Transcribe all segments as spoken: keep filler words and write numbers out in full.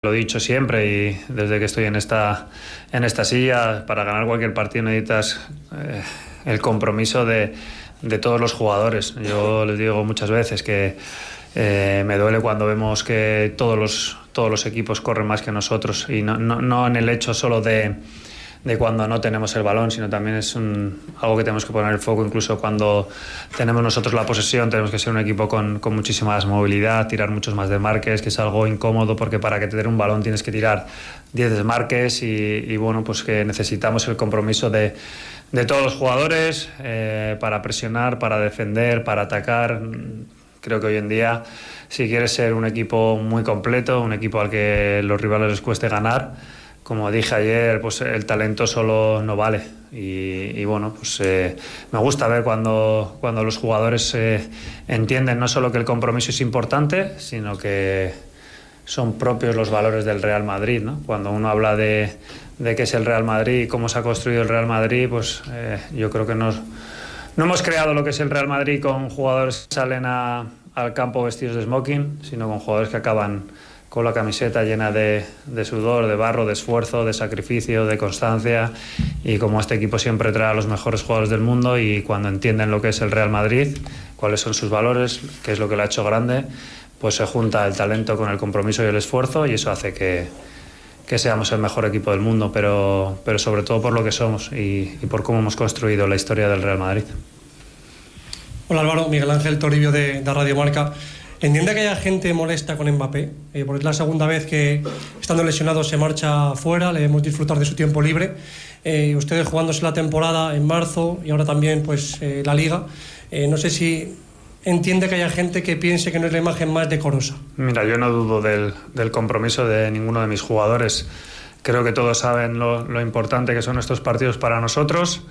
Lo he dicho siempre y desde que estoy en esta, en esta silla, para ganar cualquier partido necesitas eh, el compromiso de, de todos los jugadores. Yo les digo muchas veces que eh, me duele cuando vemos que todos los, todos los equipos corren más que nosotros, y no, no, no en el hecho solo de, de cuando no tenemos el balón, sino también es un, algo que tenemos que poner el foco. Incluso cuando tenemos nosotros la posesión, tenemos que ser un equipo con, con muchísima más movilidad, tirar muchos más desmarques, que es algo incómodo porque para que te den un balón tienes que tirar diez desmarques, y, y bueno, pues que necesitamos el compromiso de, de todos los jugadores eh, para presionar, para defender, para atacar. Creo que hoy en día, si quieres ser un equipo muy completo, un equipo al que los rivales les cueste ganar, como dije ayer, pues el talento solo no vale. Y, y bueno, pues eh, me gusta ver cuando, cuando los jugadores eh, entienden no solo que el compromiso es importante, sino que son propios los valores del Real Madrid, ¿no? Cuando uno habla de, de qué es el Real Madrid y cómo se ha construido el Real Madrid, pues eh, yo creo que nos, no hemos creado lo que es el Real Madrid con jugadores que salen a, al campo vestidos de smoking, sino con jugadores que acaban con la camiseta llena de, de sudor, de barro, de esfuerzo, de sacrificio, de constancia. Y como este equipo siempre trae a los mejores jugadores del mundo, y cuando entienden lo que es el Real Madrid, cuáles son sus valores, qué es lo que lo ha hecho grande, pues se junta el talento con el compromiso y el esfuerzo, y eso hace que, que seamos el mejor equipo del mundo, pero, pero sobre todo por lo que somos y, y por cómo hemos construido la historia del Real Madrid. Hola Álvaro, Miguel Ángel Toribio de, de Radio Marca. ¿Entiende que haya gente molesta con Mbappé? Eh, porque es la segunda vez que, estando lesionado, se marcha fuera, le debemos disfrutar de su tiempo libre. Eh, ustedes jugándose la temporada en marzo y ahora también pues eh, la Liga. Eh, no sé si entiende que haya gente que piense que no es la imagen más decorosa. Mira, yo no dudo del, del compromiso de ninguno de mis jugadores. Creo que todos saben lo, lo importante que son estos partidos para nosotros.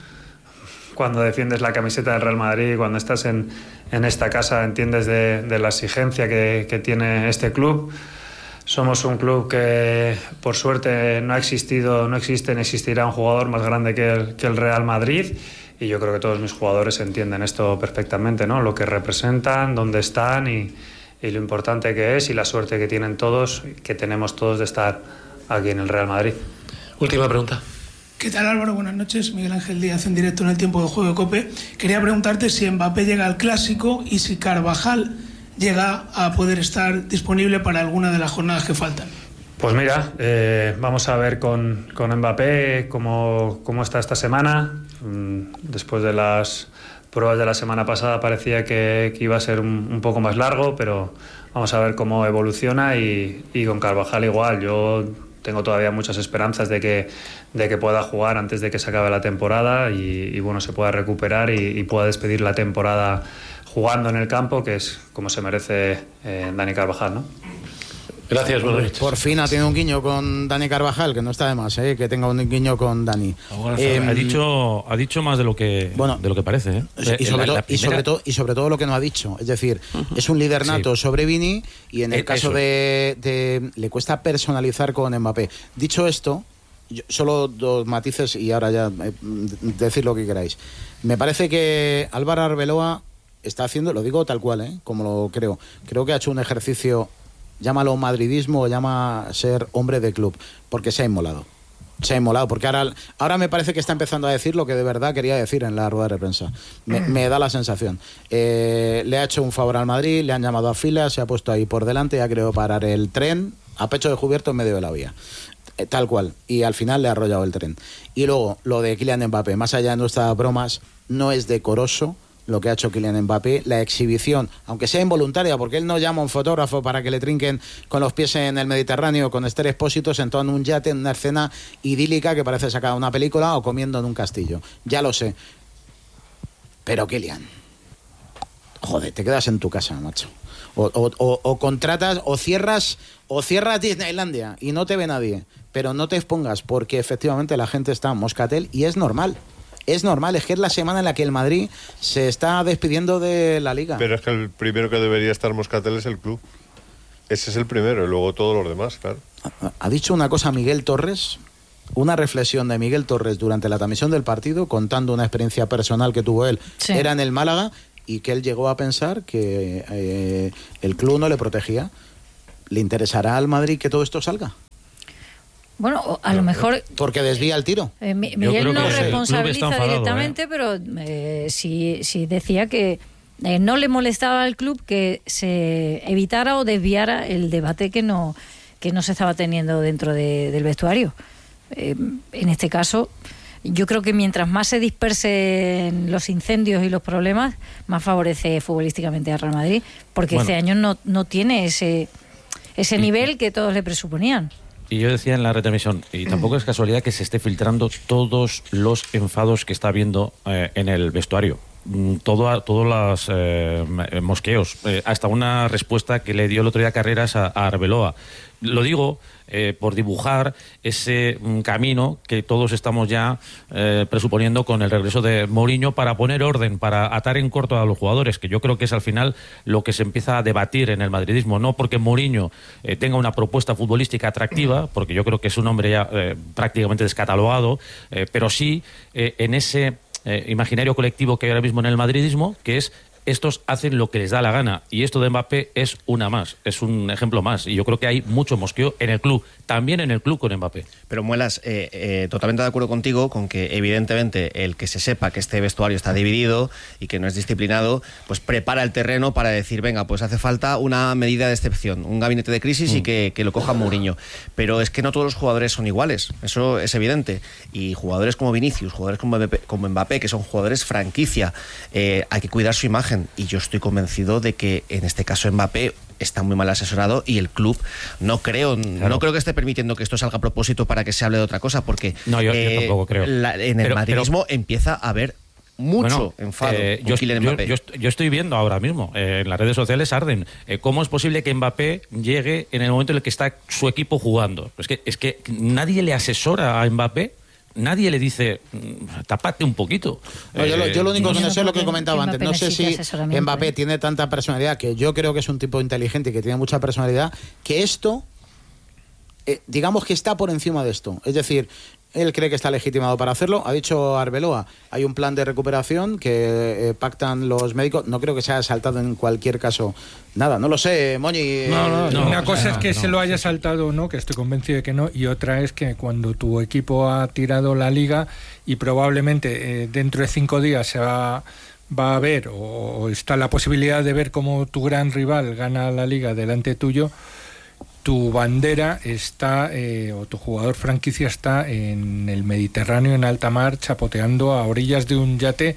Cuando defiendes la camiseta del Real Madrid, cuando estás en, en esta casa, entiendes de, de la exigencia que, que tiene este club. Somos un club que, por suerte, no ha existido, no existe ni existirá un jugador más grande que el, que el Real Madrid, y yo creo que todos mis jugadores entienden esto perfectamente, ¿no? Lo que representan, dónde están y, y lo importante que es, y la suerte que tienen todos, que tenemos todos de estar aquí en el Real Madrid. Última pregunta. ¿Qué tal, Álvaro? Buenas noches. Miguel Ángel Díaz, en directo en el tiempo de juego de COPE. Quería preguntarte si Mbappé llega al Clásico y si Carvajal llega a poder estar disponible para alguna de las jornadas que faltan. Pues mira, eh, vamos a ver con, con Mbappé cómo, cómo está esta semana. Después de las pruebas de la semana pasada parecía que, que iba a ser un, un poco más largo, pero vamos a ver cómo evoluciona, y, y con Carvajal igual. Yo tengo todavía muchas esperanzas de que, de que pueda jugar antes de que se acabe la temporada, y, y bueno, se pueda recuperar y, y pueda despedir la temporada jugando en el campo, que es como se merece eh, Dani Carvajal, ¿no? Gracias, buenas noches. Por fin ha tenido un guiño con Dani Carvajal, que no está de más, ¿eh? Que tenga un guiño con Dani. Bueno, eh, ha dicho ha dicho más de lo que bueno, de lo que parece, ¿eh? Y sobre, la, la primera... y, sobre todo, y sobre todo lo que no ha dicho. Es decir, uh-huh. es un líder nato sí. sobre Vini, y en el eh, caso de, de... le cuesta personalizar con Mbappé. Dicho esto, yo, solo dos matices y ahora ya eh, decir lo que queráis. Me parece que Álvaro Arbeloa está haciendo, lo digo tal cual, ¿eh? Como lo creo. Creo que ha hecho un ejercicio, llámalo madridismo o llama ser hombre de club, porque se ha inmolado. Se ha inmolado, porque ahora, ahora me parece que está empezando a decir lo que de verdad quería decir en la rueda de prensa. Me, me da la sensación. Eh, le ha hecho un favor al Madrid, le han llamado a fila, se ha puesto ahí por delante y ha querido parar el tren a pecho descubierto en medio de la vía. Eh, tal cual. Y al final le ha arrollado el tren. Y luego, lo de Kylian Mbappé, más allá de nuestras bromas, no es decoroso lo que ha hecho Kylian Mbappé, la exhibición, aunque sea involuntaria, porque él no llama a un fotógrafo para que le trinquen con los pies en el Mediterráneo con Esther Expósito sentado en un yate en una escena idílica que parece sacada de una película, o comiendo en un castillo. Ya lo sé. Pero Kylian, joder, te quedas en tu casa, macho. O, o, o, o contratas, o cierras, o cierras Disneylandia y no te ve nadie. Pero no te expongas, porque efectivamente la gente está en moscatel y es normal. Es normal, es que es la semana en la que el Madrid se está despidiendo de la Liga. Pero es que el primero que debería estar moscatel es el club. Ese es el primero, y luego todos los demás, claro. Ha, ha dicho una cosa Miguel Torres, una reflexión de Miguel Torres durante la transmisión del partido, contando una experiencia personal que tuvo él. Sí. Era en el Málaga, y que él llegó a pensar que eh, el club no le protegía. ¿Le interesará al Madrid que todo esto salga? Bueno, a lo mejor... Porque desvía el tiro. Eh, Miguel no responsabiliza directamente, eh. pero eh, sí, sí decía que eh, no le molestaba al club que se evitara o desviara el debate que no, que no se estaba teniendo dentro de, del vestuario. Eh, en este caso, yo creo que mientras más se dispersen los incendios y los problemas, más favorece futbolísticamente a Real Madrid, porque bueno, este año no, no tiene ese, ese nivel que todos le presuponían. Y yo decía en la retransmisión, y tampoco es casualidad que se esté filtrando todos los enfados que está habiendo eh, en el vestuario. Todo, todos los eh, mosqueos, eh, hasta una respuesta que le dio el otro día Carreras a, a Arbeloa. Lo digo eh, por dibujar ese mm, camino que todos estamos ya eh, presuponiendo con el regreso de Mourinho, para poner orden, para atar en corto a los jugadores, que yo creo que es al final lo que se empieza a debatir en el madridismo. No porque Mourinho eh, tenga una propuesta futbolística atractiva, porque yo creo que es un hombre ya eh, prácticamente descatalogado, eh, pero sí eh, en ese eh, imaginario colectivo que hay ahora mismo en el madridismo, que es: estos hacen lo que les da la gana, y esto de Mbappé es una más, es un ejemplo más, y yo creo que hay mucho mosqueo en el club, también en el club con Mbappé. Pero Muelas, eh, eh, totalmente de acuerdo contigo con que evidentemente el que se sepa que este vestuario está dividido y que no es disciplinado, pues prepara el terreno para decir, venga, pues hace falta una medida de excepción, un gabinete de crisis mm. y que, que lo coja Mourinho. Pero es que no todos los jugadores son iguales, eso es evidente, y jugadores como Vinicius, jugadores como Mbappé, como Mbappé que son jugadores franquicia, eh, hay que cuidar su imagen. Y yo estoy convencido de que en este caso Mbappé está muy mal asesorado, y el club no creo claro. no creo que esté permitiendo que esto salga a propósito para que se hable de otra cosa, porque no, yo, eh, yo tampoco creo. La, en el pero, madridismo pero, empieza a haber mucho bueno, enfado eh, yo, Kylian yo, Mbappé. Yo, yo estoy viendo ahora mismo eh, en las redes sociales arden eh, cómo es posible que Mbappé llegue en el momento en el que está su equipo jugando. Es que, es que nadie le asesora a Mbappé. Nadie le dice, tapate un poquito. No, yo, lo, yo lo único que no sé es lo que comentaba antes. No sé si Mbappé ¿eh? tiene tanta personalidad, que yo creo que es un tipo inteligente y que tiene mucha personalidad, que esto, eh, digamos que está por encima de esto. Es decir, él cree que está legitimado para hacerlo. Ha dicho Arbeloa, hay un plan de recuperación que eh, pactan los médicos. No creo que se haya saltado en cualquier caso nada. No lo sé, Moñi. No, no, no, una cosa no, es que no, se lo haya saltado o no, que estoy convencido de que no, y otra es que cuando tu equipo ha tirado la liga y probablemente eh, dentro de cinco días se va, va a ver, o, o está la posibilidad de ver cómo tu gran rival gana la liga delante tuyo, tu bandera está, eh, o tu jugador franquicia está en el Mediterráneo, en alta mar, chapoteando a orillas de un yate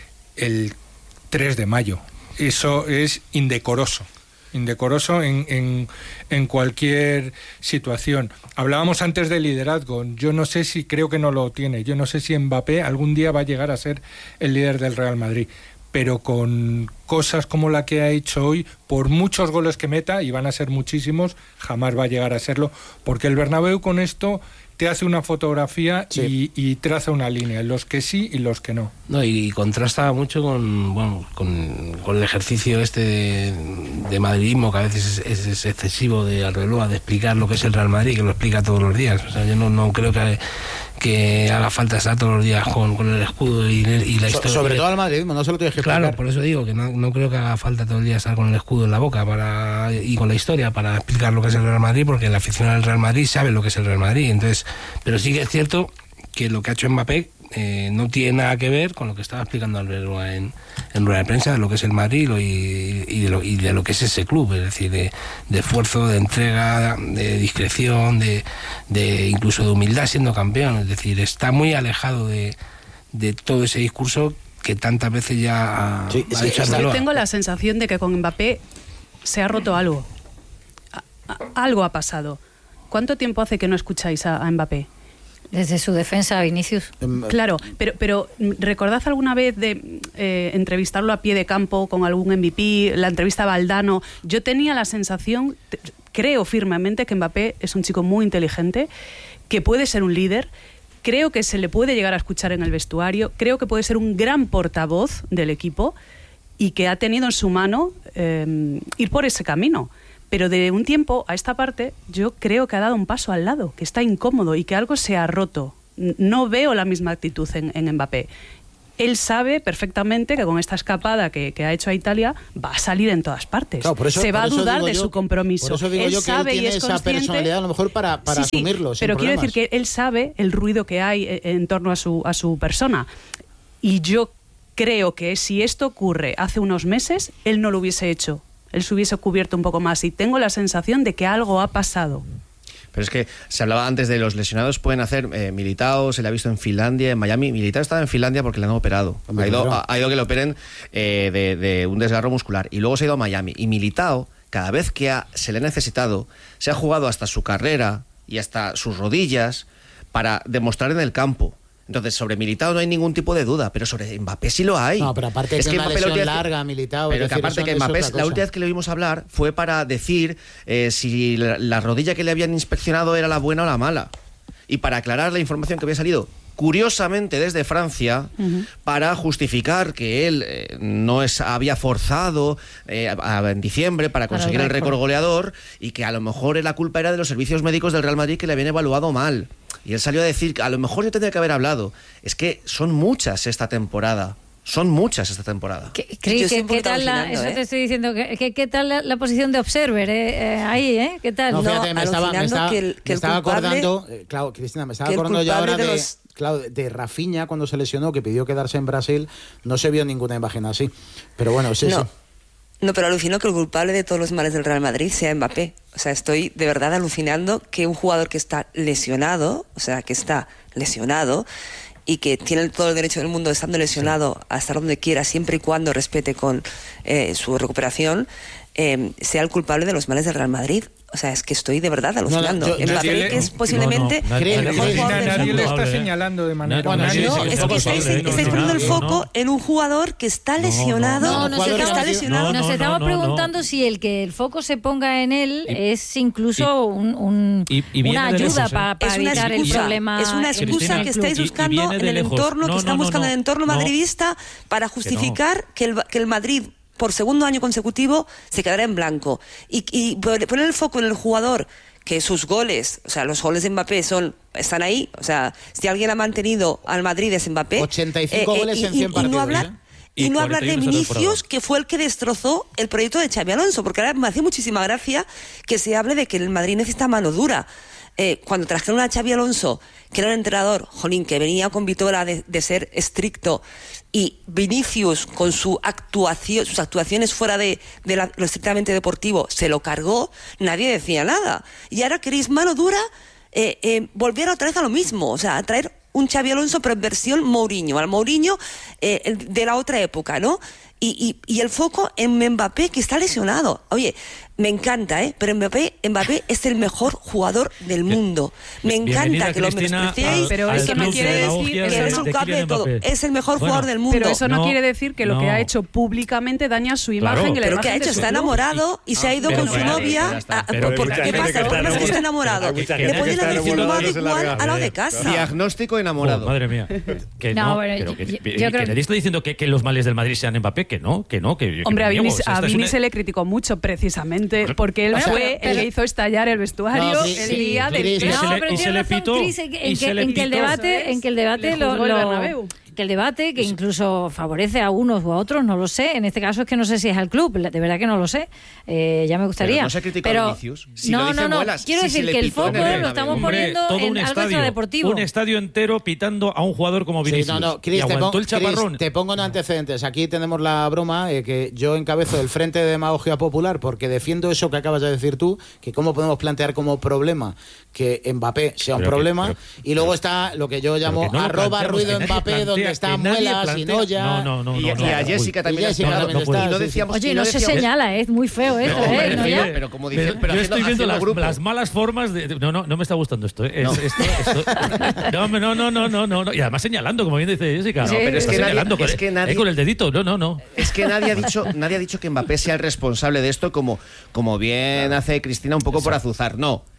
el tres de mayo. Eso es indecoroso, indecoroso en, en, en cualquier situación. Hablábamos antes de liderazgo. Yo no sé si, creo que no lo tiene, yo no sé si Mbappé algún día va a llegar a ser el líder del Real Madrid, pero con cosas como la que ha hecho hoy, por muchos goles que meta, y van a ser muchísimos, jamás va a llegar a serlo, porque el Bernabéu con esto te hace una fotografía sí. y, y traza una línea, los que sí y los que no. No, y contrasta mucho con, bueno, con, con el ejercicio este de, de madridismo, que a veces es, es excesivo, de Arbeloa, de explicar lo que es el Real Madrid, que lo explica todos los días. O sea, yo no, no creo que... que haga falta estar todos los días con, con el escudo y, y la historia. So, sobre todo al madridismo, no se lo tienes que explicar. Claro, por eso digo que no, no creo que haga falta todo el día estar con el escudo en la boca para y con la historia para explicar lo que es el Real Madrid, porque el aficionado del Real Madrid sabe lo que es el Real Madrid. Entonces, pero sí que es cierto que lo que ha hecho Mbappé eh, no tiene nada que ver con lo que estaba explicando Arbeloa en, en rueda de prensa, de lo que es el Madrid y, y, de lo, y de lo que es ese club, es decir, de, de esfuerzo, de entrega, de discreción, de, de incluso de humildad siendo campeón. Es decir, está muy alejado de, de todo ese discurso que tantas veces ya ha, sí, ha sí, hecho Arbeloa. Yo tengo la sensación de que con Mbappé se ha roto algo. A, a, algo ha pasado. ¿Cuánto tiempo hace que no escucháis a, a Mbappé? Desde su defensa a Vinicius. Claro, pero, pero ¿recordad alguna vez de eh, entrevistarlo a pie de campo con algún M V P, la entrevista a Valdano? Yo tenía la sensación, creo firmemente que Mbappé es un chico muy inteligente, que puede ser un líder, creo que se le puede llegar a escuchar en el vestuario, creo que puede ser un gran portavoz del equipo y que ha tenido en su mano eh, ir por ese camino. Pero de un tiempo a esta parte yo creo que ha dado un paso al lado, que está incómodo y que algo se ha roto. No veo la misma actitud en, en Mbappé. él sabe perfectamente que con esta escapada que, que ha hecho a Italia va a salir en todas partes. Claro, por eso, se va por a dudar eso de yo, su compromiso. Por eso digo él yo que sabe él tiene y es esa consciente, personalidad a lo mejor para, para sí, sí, asumirlo. Pero quiero problemas. decir que él sabe el ruido que hay en, en torno a su, a su persona. Y yo creo que si esto ocurre hace unos meses, él no lo hubiese hecho. Él se hubiese cubierto un poco más. Y tengo la sensación de que algo ha pasado. Pero es que se hablaba antes de los lesionados pueden hacer eh, Militao, se le ha visto en Finlandia, en Miami. Militao estaba en Finlandia porque le han operado. Ha ido, ha, ha ido que le operen eh, de, de un desgarro muscular. Y luego se ha ido a Miami. Y Militao, cada vez que ha, se le ha necesitado, se ha jugado hasta su carrera y hasta sus rodillas para demostrar en el campo. Entonces, sobre Militao no hay ningún tipo de duda, pero sobre Mbappé sí lo hay. No, pero aparte es que una lesión que, larga, Militao... Pero que aparte que Mbappé, la última vez que le vimos hablar fue para decir eh, si la, la rodilla que le habían inspeccionado era la buena o la mala. Y para aclarar la información que había salido, curiosamente, desde Francia, uh-huh. para justificar que él eh, no es, había forzado eh, a, a, en diciembre para conseguir para el, el récord goleador y que a lo mejor la culpa era de los servicios médicos del Real Madrid que le habían evaluado mal. Y él salió a decir, a lo mejor yo tendría que haber hablado. Es que son muchas esta temporada. Son muchas esta temporada. ¿Qué, ¿qué, qué, ¿qué tal la, eso ¿eh? te estoy diciendo, ¿qué, qué tal la, la posición de observer eh? Eh, ahí, ¿eh? ¿Qué tal? No, fíjate, no, me estaba, me estaba, que el, que me estaba culpable, acordando, eh, claro, Cristina, me estaba acordando yo ahora de, de, los... claro, de Rafinha cuando se lesionó, que pidió quedarse en Brasil, no se vio ninguna imagen así. Pero bueno, sí, no. sí. No, pero alucino que el culpable de todos los males del Real Madrid sea Mbappé. O sea, estoy de verdad alucinando que un jugador que está lesionado, o sea, que está lesionado y que tiene todo el derecho del mundo estando lesionado a estar donde quiera, siempre y cuando respete con eh, su recuperación, eh, sea el culpable de los males del Real Madrid. O sea, es que estoy de verdad alucinando. No, no, yo, Mbappé, le, que es posiblemente no, no, el mejor nadie, jugador nadie del le mundo. está señalando de manera... No, no, no, no es que estáis, estáis poniendo el foco en un jugador que está lesionado. No, no, que nos está lesionado. Nos estamos preguntando si el que el foco se ponga en él y, es incluso y, un, un, y, y una ayuda para pa evitar el problema. Es una excusa que estáis buscando en el entorno, que están buscando en el entorno madridista para justificar que el, que el Madrid por segundo año consecutivo se quedará en blanco y, y poner el foco en el jugador que sus goles, o sea, los goles de Mbappé son están ahí, o sea, si alguien ha mantenido al Madrid es Mbappé. ochenta y cinco eh, goles eh, en cien y, partidos. Y no hablar, ¿eh? y no hablar de Vinicius, que fue el que destrozó el proyecto de Xabi Alonso, porque ahora me hace muchísima gracia que se hable de que el Madrid necesita mano dura. Eh, cuando trajeron a Xabi Alonso, que era un entrenador, jolín, que venía con Vitola de, de ser estricto, y Vinicius con su actuación, sus actuaciones fuera de, de la, lo estrictamente deportivo, se lo cargó, nadie decía nada. Y ahora queréis mano dura, eh, eh, volver otra vez a lo mismo, o sea, a traer un Xabi Alonso pero en versión Mourinho, al Mourinho eh, de la otra época, ¿no? Y, y, y el foco en Mbappé, que está lesionado. Oye, me encanta, ¿eh? Pero Mbappé, Mbappé es el mejor jugador del mundo. Me encanta que lo menospreciéis, pero eso no quiere decir que es un cable de todo. Es el mejor bueno, jugador del mundo. Pero eso no, no quiere decir que lo no. que ha hecho públicamente daña su imagen. Claro. Y la pero que ha hecho, está enamorado y, y se ha ido con su novia. ¿Qué pasa? El problema es que está enamorado. Le pueden haber firmado igual al lado de casa. Diagnóstico enamorado. Madre mía. Que no, que nadie está diciendo que los males del Madrid sean Mbappé, que no, que no. Hombre, a Vini se le criticó mucho precisamente porque él o sea, fue pero, el que hizo estallar el vestuario no, sí, el día sí, del no, pero y se le pitó en que el debate en que el debate lo, lo que el debate que incluso favorece a unos u a otros, no lo sé. En este caso es que no sé si es al club, de verdad que no lo sé. Eh, ya me gustaría. Pero no se critica pero, a Vinicius. Si no, lo dice no, no. Muelas, Quiero si decir que el foco lo estamos Hombre, poniendo en algo extradeportivo. Un estadio entero pitando a un jugador como Vinicius. Sí, no, no. Chris, y aguantó te el chaparrón. Chris, te pongo en antecedentes. Aquí tenemos la broma eh, que yo encabezo el Frente de Demagogia Popular porque defiendo eso que acabas de decir tú, que cómo podemos plantear como problema que Mbappé sea un pero problema. Que, pero, y luego pero, está lo que yo llamo que no arroba ruido Mbappé, plantea, donde está Muelas y Noya. No, no, no, y, no, no, y a Jessica uy, también, Jessica está, también no, está. no decíamos, Oye, no, no se decíamos, señala, es muy feo esto, no, ¿eh? Pero, ¿no pero como dice, pero, pero yo haciendo, estoy viendo las, grupo. las malas formas de, no, no, no me está gustando esto. ¿eh? Es, no. Esto, esto, no, no, no, no, no, no, y además señalando, como bien dice Jessica. Sí, no, pero es que, nadie, con, es que nadie, eh, con el dedito, no, no, no. Es que nadie ha dicho, nadie ha dicho que Mbappé sea el responsable de esto, como, como bien hace Cristina un poco Exacto. por azuzar. No.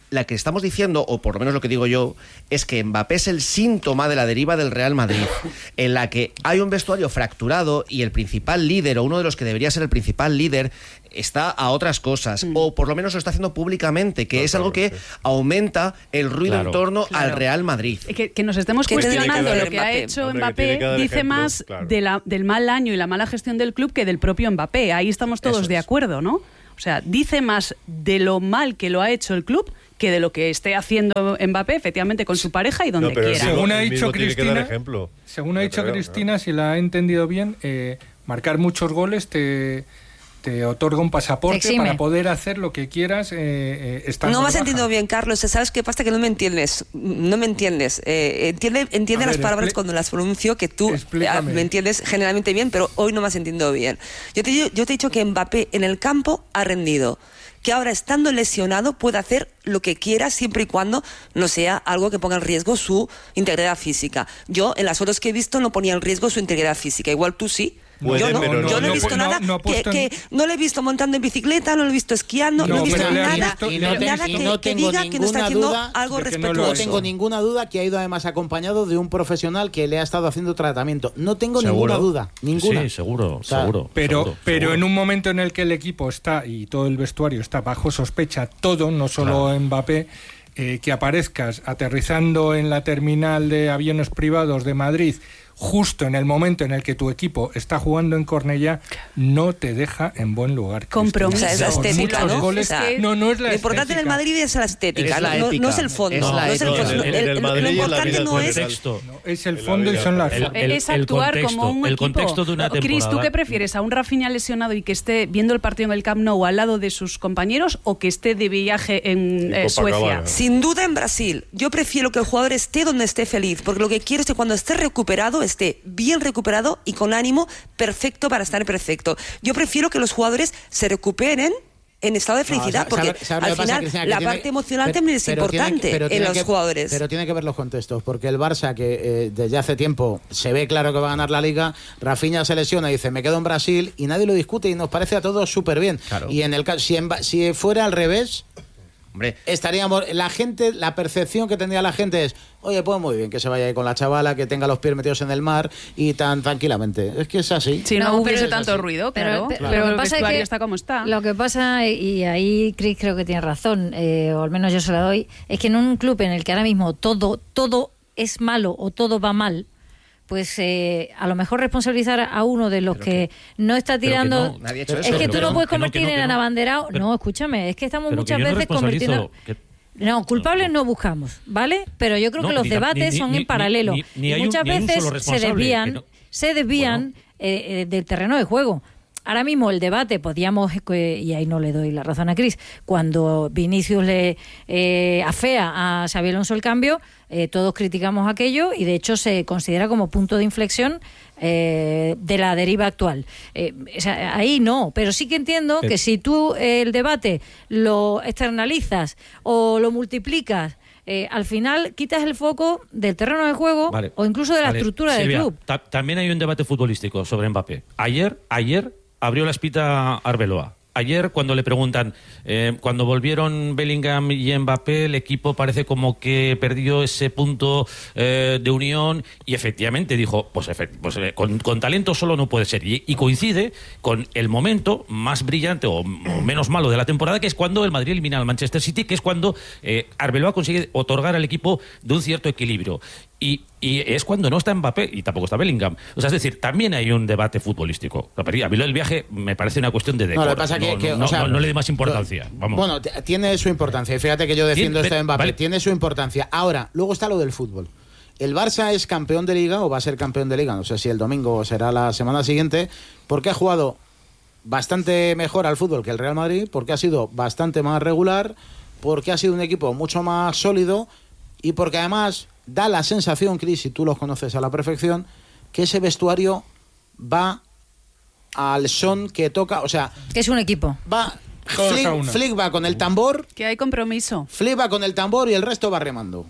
la que estamos diciendo, o por lo menos lo que digo yo, es que Mbappé es el síntoma de la deriva del Real Madrid, en la que hay un vestuario fracturado y el principal líder, o uno de los que debería ser el principal líder, está a otras cosas, mm. o por lo menos lo está haciendo públicamente, que no, es algo que sí. aumenta el ruido claro, en torno claro. al Real Madrid. Que, que nos estemos cuestionando lo que ha hecho Hombre, Mbappé dice ejemplos, más claro. de la, del mal año y la mala gestión del club que del propio Mbappé. Ahí estamos todos Eso de acuerdo, ¿no? O sea, dice más de lo mal que lo ha hecho el club que de lo que esté haciendo Mbappé, efectivamente, con su pareja y donde no, quiera. Según ha dicho Cristina, según ha dicho creo, Cristina, ¿no? si la ha entendido bien, eh, marcar muchos goles te... te otorga un pasaporte para poder hacer lo que quieras. Eh, eh, estando no me has baja. entendido bien, Carlos. ¿Sabes qué pasa? Que no me entiendes. No me entiendes. Eh, entiende entiende ver, las palabras cuando las pronuncio, que tú eh, me entiendes generalmente bien, pero hoy no me has entendido bien. Yo te, yo te he dicho que Mbappé en el campo ha rendido. Que ahora, estando lesionado, puede hacer lo que quiera siempre y cuando no sea algo que ponga en riesgo su integridad física. Yo, en las fotos que he visto, no ponía en riesgo su integridad física. Igual tú sí. Puede, yo no, no, yo no he no, visto no, nada no, que, que no le he visto montando en bicicleta, no lo he visto esquiando, no, no he visto nada, visto, y no te, nada y que, no que diga que no está haciendo algo respetuoso. No, no tengo ninguna duda que ha ido además acompañado de un profesional que le ha estado haciendo tratamiento. No tengo ¿Seguro? ninguna duda, ninguna. Sí, seguro, o sea, seguro. Pero, seguro, pero seguro. en un momento en el que el equipo está y todo el vestuario está bajo sospecha, todo, no solo claro. Mbappé, eh, que aparezcas aterrizando en la terminal de aviones privados de Madrid justo en el momento en el que tu equipo está jugando en Cornellá, no te deja en buen lugar. Compromiso. O sea, es la estética, ¿no? Goles, o sea, no, no es la lo importante en el Madrid es la estética, es la no, no es el fondo. Es no es el fondo. El, el, el, lo importante no es... No, es el fondo y son las el, el, Es actuar el contexto, como un el equipo. Contexto de una temporada. Chris, ¿tú qué prefieres? ¿A un Rafinha lesionado y que esté viendo el partido en el Camp Nou al lado de sus compañeros o que esté de viaje en eh, Suecia? Sin duda en Brasil. Yo prefiero que el jugador esté donde esté feliz, porque lo que quiero es que cuando esté recuperado, esté bien recuperado y con ánimo perfecto para estar perfecto. Yo prefiero que los jugadores se recuperen en estado de felicidad, no, porque sabe, sabe al final pasa, la parte tiene, emocional pero, también es pero importante que, en los que, jugadores. Pero tiene que ver los contextos, porque el Barça, que eh, desde hace tiempo se ve claro que va a ganar la Liga, Rafinha se lesiona y dice, me quedo en Brasil, y nadie lo discute y nos parece a todos súper bien. Claro. Y en el caso, si, en, si fuera al revés... Hombre, estaríamos, la gente, la percepción que tendría la gente es, oye, pues muy bien que se vaya ahí con la chavala, que tenga los pies metidos en el mar y tan tranquilamente. Es que es así. Si no, no hubiese tanto así. ruido, claro. Pero, pero, pero el lo pasa vestuario que está como está. Lo que pasa, y ahí Chris creo que tiene razón, eh, o al menos yo se la doy, es que en un club en el que ahora mismo todo, todo es malo o todo va mal, pues eh, a lo mejor responsabilizar a uno de los que, que no está tirando... Que no, es eso, que tú no puedes convertir no, no, en no, abanderado... No, escúchame, es que estamos muchas veces convirtiendo... Que... No, culpables no buscamos, ¿vale? Pero yo creo no, que los ni, debates ni, son ni, en paralelo. Ni, ni, ni y muchas un, veces se desvían, no... se desvían bueno. eh, eh, del terreno de juego. Ahora mismo el debate, podíamos, y ahí no le doy la razón a Cris, cuando Vinicius le eh, afea a Xabi Alonso el cambio, eh, todos criticamos aquello y de hecho se considera como punto de inflexión eh, de la deriva actual. Eh, o sea, ahí no, pero sí que entiendo que si tú eh, el debate lo externalizas o lo multiplicas, Eh, al final quitas el foco del terreno de juego vale, o incluso de la vale. estructura Silvia, del club. Ta- también hay un debate futbolístico sobre Mbappé. Ayer, ayer abrió la espita Arbeloa. Ayer, cuando le preguntan, eh, cuando volvieron Bellingham y Mbappé, el equipo parece como que perdió ese punto eh, de unión y efectivamente dijo, pues, efe- pues eh, con, con talento solo no puede ser. Y, y coincide con el momento más brillante o, o menos malo de la temporada, que es cuando el Madrid elimina al Manchester City, que es cuando eh, Arbeloa consigue otorgar al equipo de un cierto equilibrio. Y, y es cuando no está Mbappé y tampoco está Bellingham. O sea, es decir, también hay un debate futbolístico. A mí el viaje me parece una cuestión de decoro. No, lo que pasa que, no, que, no, o sea, no, no le dé más importancia. Vamos. Bueno, t- tiene su importancia. Y fíjate que yo defiendo esto de Mbappé. Vale. Tiene su importancia. Ahora, luego está lo del fútbol. El Barça es campeón de Liga o va a ser campeón de Liga. No sé si el domingo o será la semana siguiente. Porque ha jugado bastante mejor al fútbol que el Real Madrid. Porque ha sido bastante más regular. Porque ha sido un equipo mucho más sólido. Y porque además da la sensación, Chris, y tú los conoces a la perfección, que ese vestuario va al son que toca, o sea... Que es un equipo. Va, Flick, Flick va con el tambor... Que hay compromiso. Flick va con el tambor y el resto va remando.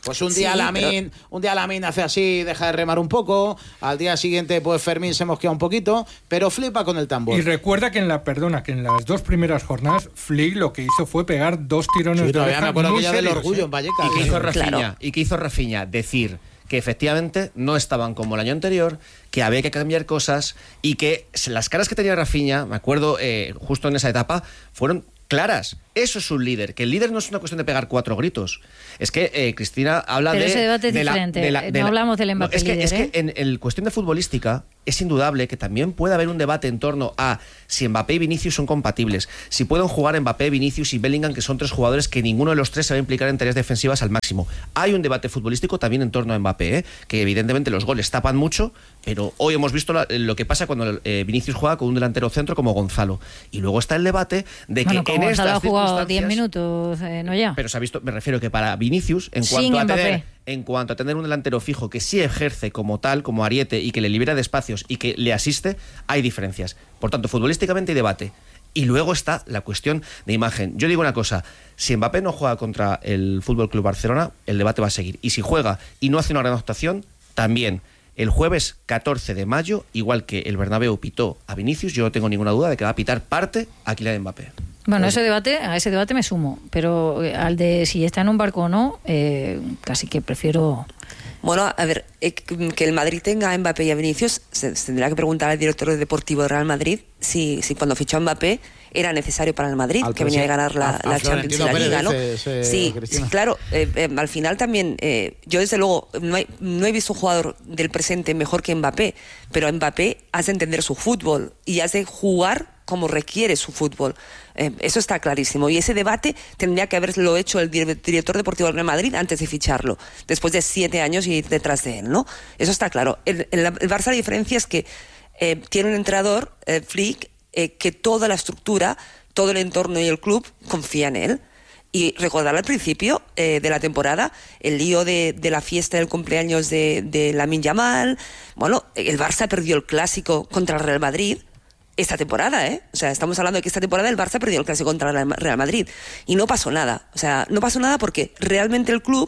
Pues un día Sí, Lamine, pero... un día Lamine hace así, deja de remar un poco, al día siguiente pues Fermín se mosquea un poquito, pero flipa con el tambor. Y recuerda que en la, perdona, que en las dos primeras jornadas Flick lo que hizo fue pegar dos tirones sí, de todavía me acuerdo muy aquella del serios, orgullo ¿eh? en Vallecas. ¿Y qué hizo ¿eh? Rafinha? Claro. ¿Y qué hizo Rafinha? Decir que efectivamente no estaban como el año anterior, que había que cambiar cosas y que las caras que tenía Rafinha, me acuerdo eh, justo en esa etapa, fueron claras. Eso es un líder, que el líder no es una cuestión de pegar cuatro gritos. Es que eh, Cristina habla Pero de... ese debate es de la- diferente. de la- de No la- hablamos del Mbappé es que, líder, es ¿eh? que en, en cuestión de futbolística es indudable que también puede haber un debate en torno a si Mbappé y Vinicius son compatibles, si pueden jugar Mbappé, Vinicius y Bellingham, que son tres jugadores que ninguno de los tres se va a implicar en tareas defensivas al máximo. Hay un debate futbolístico también en torno a Mbappé, ¿eh? Que evidentemente los goles tapan mucho, pero hoy hemos visto la- lo que pasa cuando eh, Vinicius juega con un delantero centro como Gonzalo. Y luego está el debate de que Bueno, en como Gonzalo estas ha jugado diez circunstancias- minutos, eh, no ya. pero se ha visto, me refiero que para Vinicius, en Sin cuanto a Mbappé. tener, en cuanto a tener un delantero fijo que sí ejerce como tal, como ariete, y que le libera de espacios y que le asiste, hay diferencias. Por tanto, futbolísticamente hay debate. Y luego está la cuestión de imagen. Yo digo una cosa, si Mbappé no juega contra el F C Barcelona, el debate va a seguir. Y si juega y no hace una gran actuación, también. El jueves catorce de mayo, igual que el Bernabéu pitó a Vinicius, yo no tengo ninguna duda de que va a pitar parte a Kylian Mbappé. Bueno, ese debate, a ese debate me sumo, pero eh, al de si está en un barco o no, eh, casi que prefiero... Bueno, a ver, eh, que el Madrid tenga a Mbappé y a Vinicius, se, se tendrá que preguntar al director deportivo de Real Madrid si, si cuando fichó a Mbappé era necesario para el Madrid, Al que venía de ganar la, a- a la Champions y Florentino la Pérez Liga, ¿no? dices, eh, sí, Cristina. sí, claro, eh, eh, al final también, eh, yo desde luego no, hay- no he visto un jugador del presente mejor que Mbappé, pero Mbappé hace entender su fútbol y hace jugar como requiere su fútbol. Eh, eso está clarísimo. Y ese debate tendría que haberlo hecho el dir- director deportivo del Real Madrid antes de ficharlo, después de siete años y ir detrás de él, ¿no? Eso está claro. El, el, el Barça, la diferencia es que eh, tiene un entrenador, eh, Flick, eh, que toda la estructura, todo el entorno y el club confía en él. Y recordar al principio eh, de la temporada el lío de, de la fiesta del cumpleaños de, de Lamine Yamal. Bueno, el Barça perdió el clásico contra el Real Madrid esta temporada, ¿eh? O sea, estamos hablando de que esta temporada el Barça perdió el clásico contra el Real Madrid y no pasó nada. O sea, no pasó nada porque realmente el club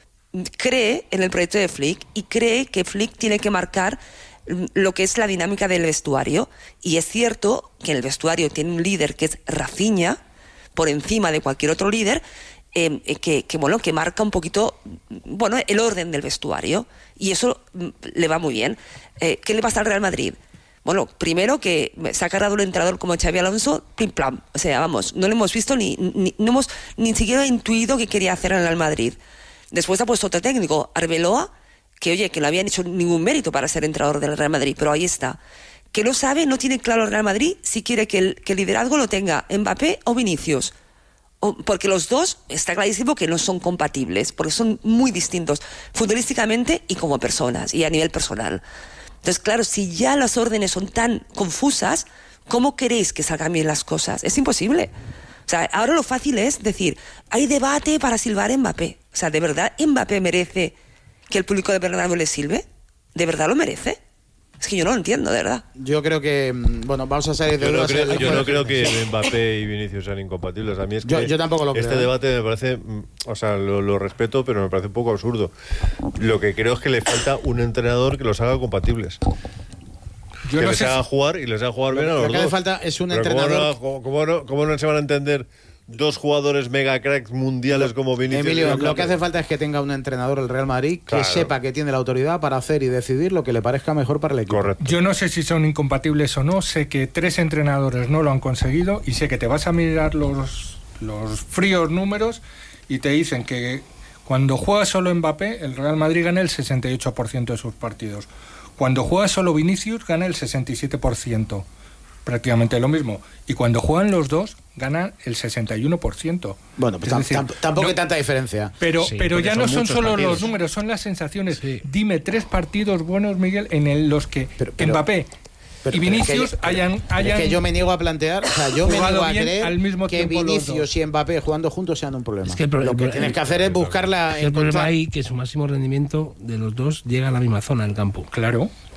cree en el proyecto de Flick y cree que Flick tiene que marcar lo que es la dinámica del vestuario. Y es cierto que el vestuario tiene un líder que es Rafinha, por encima de cualquier otro líder, eh, que, que, bueno, que marca un poquito, bueno, el orden del vestuario. Y eso mm, le va muy bien. Eh, ¿Qué le pasa al Real Madrid? Bueno, primero que se ha cargado un entrenador como Xabi Alonso, plim plam. O sea, vamos, no lo hemos visto ni, ni no hemos ni siquiera intuido qué quería hacer en el Real Madrid. Después ha puesto otro técnico, Arbeloa, que oye, que no habían hecho ningún mérito para ser entrenador del Real Madrid, pero ahí está. Que no sabe, no tiene claro el Real Madrid si quiere que el, que el liderazgo lo tenga Mbappé o Vinicius. O, porque los dos está clarísimo que no son compatibles, porque son muy distintos futbolísticamente y como personas y a nivel personal. Entonces, claro, si ya las órdenes son tan confusas, ¿cómo queréis que salgan bien las cosas? Es imposible. O sea, ahora lo fácil es decir, hay debate para silbar a Mbappé. O sea, ¿de verdad Mbappé merece que el público de Bernabéu le silbe? ¿De verdad lo merece? Es que yo no lo entiendo, de verdad. Yo creo que, bueno, vamos a salir de Yo no dudas. creo, yo no creo que Mbappé y Vinicius sean incompatibles. A mí es que Yo- yo tampoco lo este creo, ¿eh? debate me parece, mm, o sea, lo, lo respeto, pero me parece un poco absurdo. Lo que creo es que le falta un entrenador que los haga compatibles. Yo que no les sé haga si- jugar y les haga jugar bien a Lo los que hace dos. falta es un Pero ¿cómo entrenador- no- ¿cómo, no, cómo no se van a entender dos jugadores mega cracks mundiales como Vinicius? Emilio, y lo Mbappé? que hace falta es que tenga un entrenador el Real Madrid que Claro. sepa que tiene la autoridad para hacer y decidir lo que le parezca mejor para el equipo. Correcto. Yo no sé si son incompatibles o no, sé que tres entrenadores no lo han conseguido y sé que te vas a mirar los, los fríos números y te dicen que cuando juega solo Mbappé, el Real Madrid gana el sesenta y ocho por ciento de sus partidos. Cuando juega solo Vinicius, gana el sesenta y siete por ciento. Prácticamente lo mismo. Y cuando juegan los dos, ganan el sesenta y uno por ciento. Bueno, pues Es tam- decir, tam- tampoco no- hay tanta diferencia. Pero, Sí, pero porque ya son no son muchos solo partidos. los números, son las sensaciones. Sí. Dime tres partidos buenos, Miguel, en el- los que Pero- pero- Mbappé Pero- y pero es Vinicius que yo- hayan, pero hayan es que yo me niego a plantear, o sea, yo me jugado niego a bien creer al mismo que tiempo los Vinicius y Mbappé jugando juntos sean un problema. Es que el pro- lo que el- tienes el- que hacer es buscar la El problema encontrar- ahí que su máximo rendimiento de los dos llega a la misma zona del campo. Claro.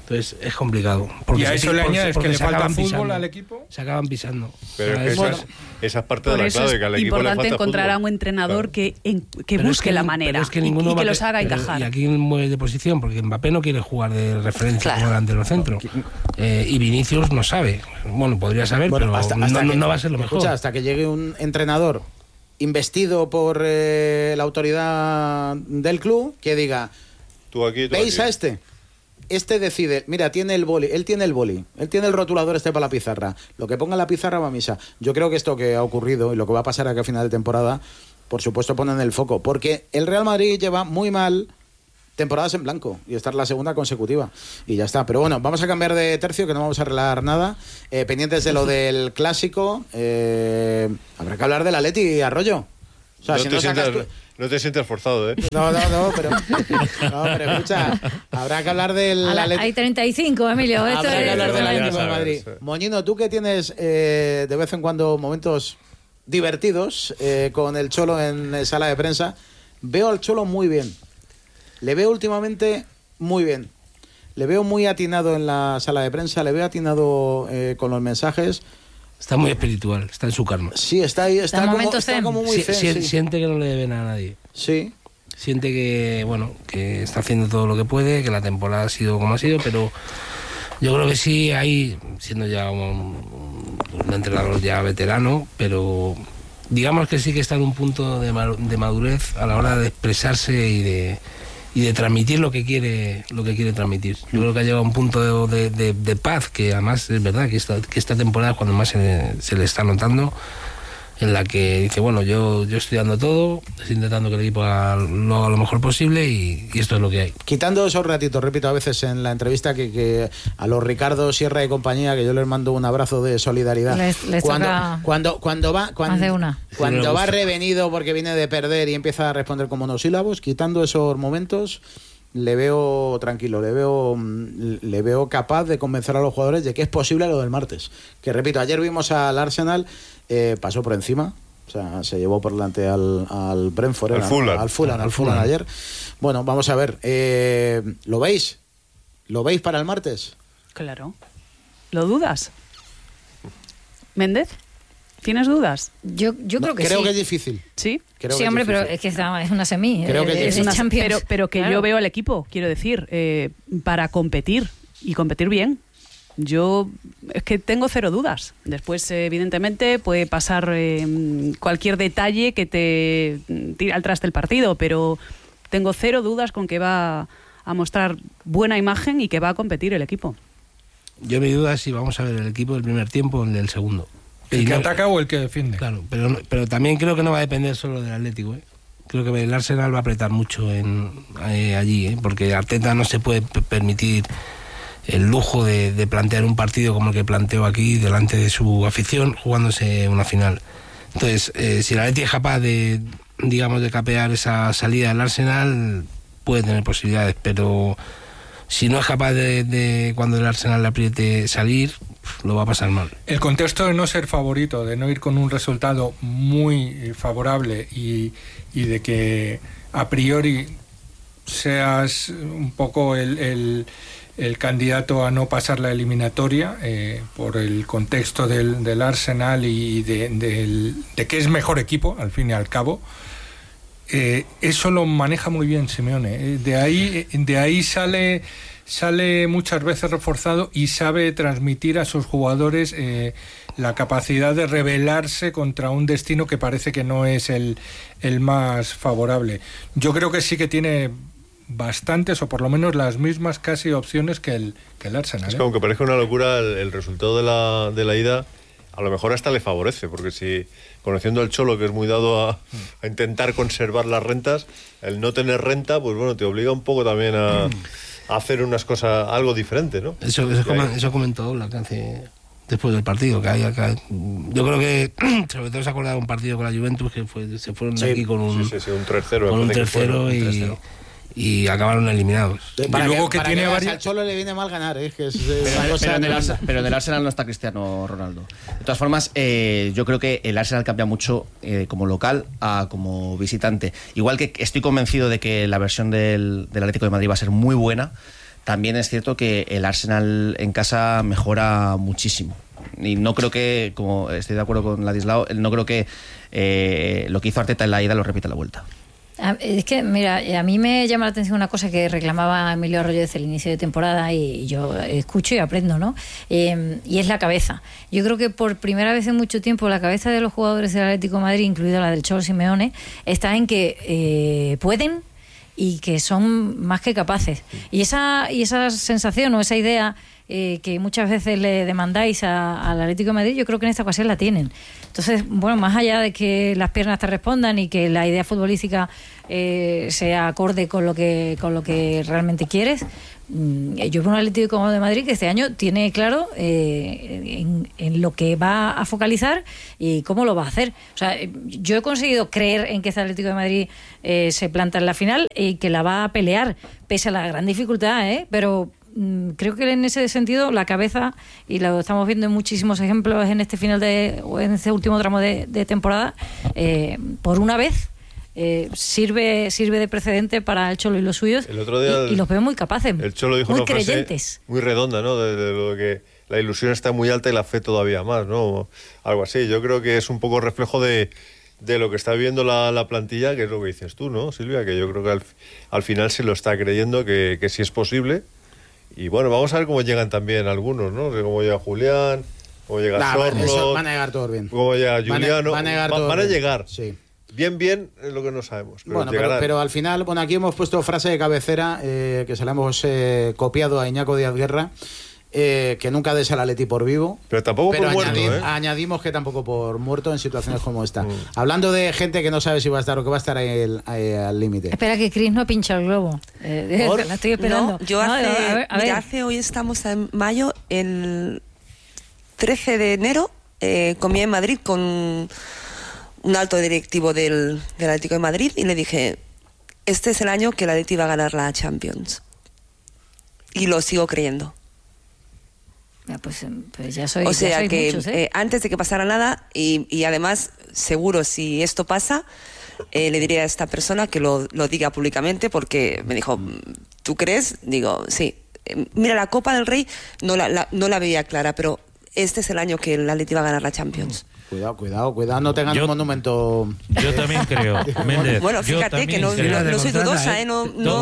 Entonces es complicado. Porque y a eso le añades que le falta fútbol pisando, al equipo. Se acaban pisando. Pero o sea, es que bueno, esa, esa es parte de por la eso clave, es que al equipo le importante falta encontrar fútbol. a un entrenador Claro. que, en, que pero busque es la ni- manera pero es que y, ninguno y que va a- los haga pero- encajar. Y aquí mueve de posición, porque Mbappé no quiere jugar de referencia Claro. como delante de los centros. Eh, y Vinicius no sabe. Bueno, podría saber, Bueno, pero hasta, no, hasta no- que, no va a ser lo mejor. escucha, hasta que llegue un entrenador investido por eh, la autoridad del club que diga, Tú aquí, tú ¿veis aquí. a este? Este decide, mira, tiene el boli, él tiene el boli, él tiene el rotulador este para la pizarra. Lo que ponga en la pizarra va a misa. Yo creo que esto que ha ocurrido y lo que va a pasar aquí a final de temporada, por supuesto ponen el foco, porque el Real Madrid lleva muy mal temporadas en blanco y esta es la segunda consecutiva y ya está. Pero bueno, vamos a cambiar de tercio, que no vamos a arreglar nada. Eh, pendientes de lo del clásico, eh, habrá que hablar del Atleti, Arroyo. O sea, no, si te no sacas sientas, tú- no te sientes forzado, ¿eh? No, no, no, pero, no, pero escucha, habrá que hablar del A la- Atleti. hay treinta y cinco, Emilio. Esto Habrá que es- hablar del ya Atlético de sabes, Madrid. sí. Moñino, tú que tienes eh, de vez en cuando momentos divertidos eh, con el Cholo en eh, sala de prensa, veo al Cholo muy bien. Le veo últimamente muy bien. Le veo muy atinado en la sala de prensa, le veo atinado eh, con los mensajes. Está muy espiritual, está en su karma. Sí, está ahí, está, Está en como, momento está zen. como muy Si- zen, si- sí. Siente que no le deben a nadie. Sí. Siente que, bueno, que está haciendo todo lo que puede, que la temporada ha sido como ha sido, pero yo creo que sí, ahí, siendo ya un, un entrenador ya veterano, pero digamos que sí que está en un punto de, ma- de madurez a la hora de expresarse y de, y de transmitir lo que quiere lo que quiere transmitir. Yo creo que ha llegado a un punto de, de- de paz, que además es verdad que esta, que esta temporada es cuando más se, se le está notando, en la que dice, bueno, yo, yo estoy dando todo, estoy intentando que el equipo haga lo, haga lo mejor posible y, y esto es lo que hay. Quitando esos ratitos, repito a veces en la entrevista que, que a los Ricardo Sierra y compañía, que yo les mando un abrazo de solidaridad. Les- les cuando, toca cuando, cuando va, cuando, más de una. cuando Sí, me va gusta. revenido porque viene de perder y empieza a responder con monosílabos, quitando esos momentos, le veo tranquilo, le veo, mm, le veo capaz de convencer a los jugadores de que es posible lo del martes. Que repito, ayer vimos al Arsenal, eh, pasó por encima. O sea, se llevó por delante al, al Brentford, Al era, Fulham. al Fulham, Al al Fulham Fulham. ayer. Bueno, vamos a ver. eh, ¿Lo veis? ¿Lo veis para el martes? Claro. ¿Lo dudas? ¿Méndez? ¿Tienes dudas? Yo, yo No, creo que creo sí. que es difícil. ¿Sí? Creo sí, que es hombre, pero difícil. es que está- es una semi. Creo eh, que es es de Una- Champions. pero, pero que Claro. yo veo al equipo, quiero decir, eh, para competir y competir bien. Yo es que tengo cero dudas. Después, eh, evidentemente, puede pasar eh, cualquier detalle que te tire al traste el partido, pero tengo cero dudas con que va a mostrar buena imagen y que va a competir el equipo. Yo mi duda es si vamos a ver el equipo del primer tiempo o el del segundo. ¿El Y que no- ataca o el que defiende? Claro, pero, no- pero también creo que no va a depender solo del Atlético. ¿eh? Creo que el Arsenal va a apretar mucho en, eh, allí, ¿eh? Porque Arteta no se puede p- permitir el lujo de, de plantear un partido como el que planteó aquí delante de su afición, jugándose una final. Entonces, eh, si el Atleti es capaz de, digamos, de capear esa salida del Arsenal, puede tener posibilidades, pero si no es capaz de, de cuando el Arsenal le apriete salir, lo va a pasar mal. El contexto de no ser favorito, de no ir con un resultado muy eh, favorable y, y de que a priori seas un poco el, el, el candidato a no pasar la eliminatoria eh, por el contexto del, del Arsenal y de, del- de que es mejor equipo, al fin y al cabo. Eh, eso lo maneja muy bien Simeone. Eh, de ahí, de ahí sale, sale muchas veces reforzado y sabe transmitir a sus jugadores eh, la capacidad de rebelarse contra un destino que parece que no es el, el más favorable. Yo creo que sí que tiene bastantes, o por lo menos las mismas casi opciones que el, que el Arsenal. Es ¿eh? que aunque parezca una locura, el, el resultado de la, de la ida a lo mejor hasta le favorece, porque si, conociendo al Cholo, que es muy dado a, a intentar conservar las rentas, el no tener renta, pues bueno, te obliga un poco también a, a hacer unas cosas, algo diferente, ¿no? Eso, eso, Y ahí- comen- eso comentó la que hace después del partido. Que hay, acá- yo creo que, sobre todo se ha acordado de un partido con la Juventus, que fue, se fueron de Sí, aquí con un, sí, sí, sí, un tres cero, con me un parece que fue, tres cero ¿no? Un y, tres cero. y acabaron eliminados. Para Y luego que, que para tiene que veas, varias- al Cholo le viene mal ganar, ¿eh? Que es, eh, Pero, una cosa pero en el tremenda. Arsenal, pero en el Arsenal no está Cristiano Ronaldo. De todas formas, eh, yo creo que el Arsenal cambia mucho eh, como local a como visitante. Igual que estoy convencido de que la versión del, del Atlético de Madrid va a ser muy buena, también es cierto que el Arsenal en casa mejora muchísimo. Y no creo que, como estoy de acuerdo con Ladislao, no creo que eh, lo que hizo Arteta en la ida lo repita en la vuelta. Es que, mira, a mí me llama la atención una cosa que reclamaba Emilio Arroyo desde el inicio de temporada y yo escucho y aprendo, ¿no? Eh, y es la cabeza. Yo creo que por primera vez en mucho tiempo la cabeza de los jugadores del Atlético de Madrid, incluida la del Cholo Simeone, está en que eh, pueden y que son más que capaces. Y esa, y esa sensación o esa idea eh, que muchas veces le demandáis al Atlético de Madrid, yo creo que en esta ocasión la tienen. Entonces, bueno, más allá de que las piernas te respondan y que la idea futbolística eh, sea acorde con lo que con lo que realmente quieres, yo veo un Atlético de Madrid que este año tiene claro eh, en, en lo que va a focalizar y cómo lo va a hacer. O sea, yo he conseguido creer en que este Atlético de Madrid eh, se planta en la final y que la va a pelear pese a la gran dificultad, ¿eh? Pero mm, creo que en ese sentido la cabeza, y lo estamos viendo en muchísimos ejemplos en este final de o en este último tramo de, de temporada, eh, por una vez Eh, sirve sirve de precedente para el Cholo y los suyos. El otro día y, y los veo muy capaces, el Cholo dijo muy una frase creyentes, muy redonda, ¿no? De, de lo que la ilusión está muy alta y la fe todavía más, ¿no? Algo así. Yo creo que es un poco reflejo de, de lo que está viendo la, la plantilla, que es lo que dices tú, ¿no, Silvia? Que yo creo que al, al final se lo está creyendo que, que sí es posible. Y bueno, vamos a ver cómo llegan también algunos, ¿no? Cómo llega Julián, cómo llega nah, Sorlo, van a llegar todos bien. Cómo llega Juliano. Van a, van a, llegar, Va, van a bien. llegar. Sí. Bien, bien, es lo que no sabemos. Pero bueno, pero, pero al final, bueno, aquí hemos puesto frase de cabecera eh, que se la hemos eh, copiado a Iñaco Díaz Guerra, eh, que nunca des al Atleti por vivo. Pero tampoco pero por añadim, muerto, ¿eh? Añadimos que tampoco por muerto en situaciones como esta. Mm. Hablando de gente que no sabe si va a estar o que va a estar ahí el, ahí al límite. Espera que Chris no pincha el globo. Eh, la estoy esperando. No, yo hace, no, a ver, a ver. Mira, hace hoy estamos en mayo, el trece de enero eh, comí en Madrid con un alto directivo del, del Atlético de Madrid y le dije, este es el año que el Atlético va a ganar la Champions. Y lo sigo creyendo. Ya, pues, pues ya soy, o sea ya sois que muchos, ¿eh? Eh, antes de que pasara nada, y, y además seguro si esto pasa, eh, le diría a esta persona que lo, lo diga públicamente, porque me dijo, ¿tú crees? Digo, sí. Eh, mira, la Copa del Rey no la, la, no la veía clara, pero este es el año que el Atlético va a ganar la Champions. Cuidado, cuidado, cuidado, no tengan yo, un monumento. Yo también creo, Méndez. Bueno, fíjate que no, no, no soy dudosa, ¿eh? No, no,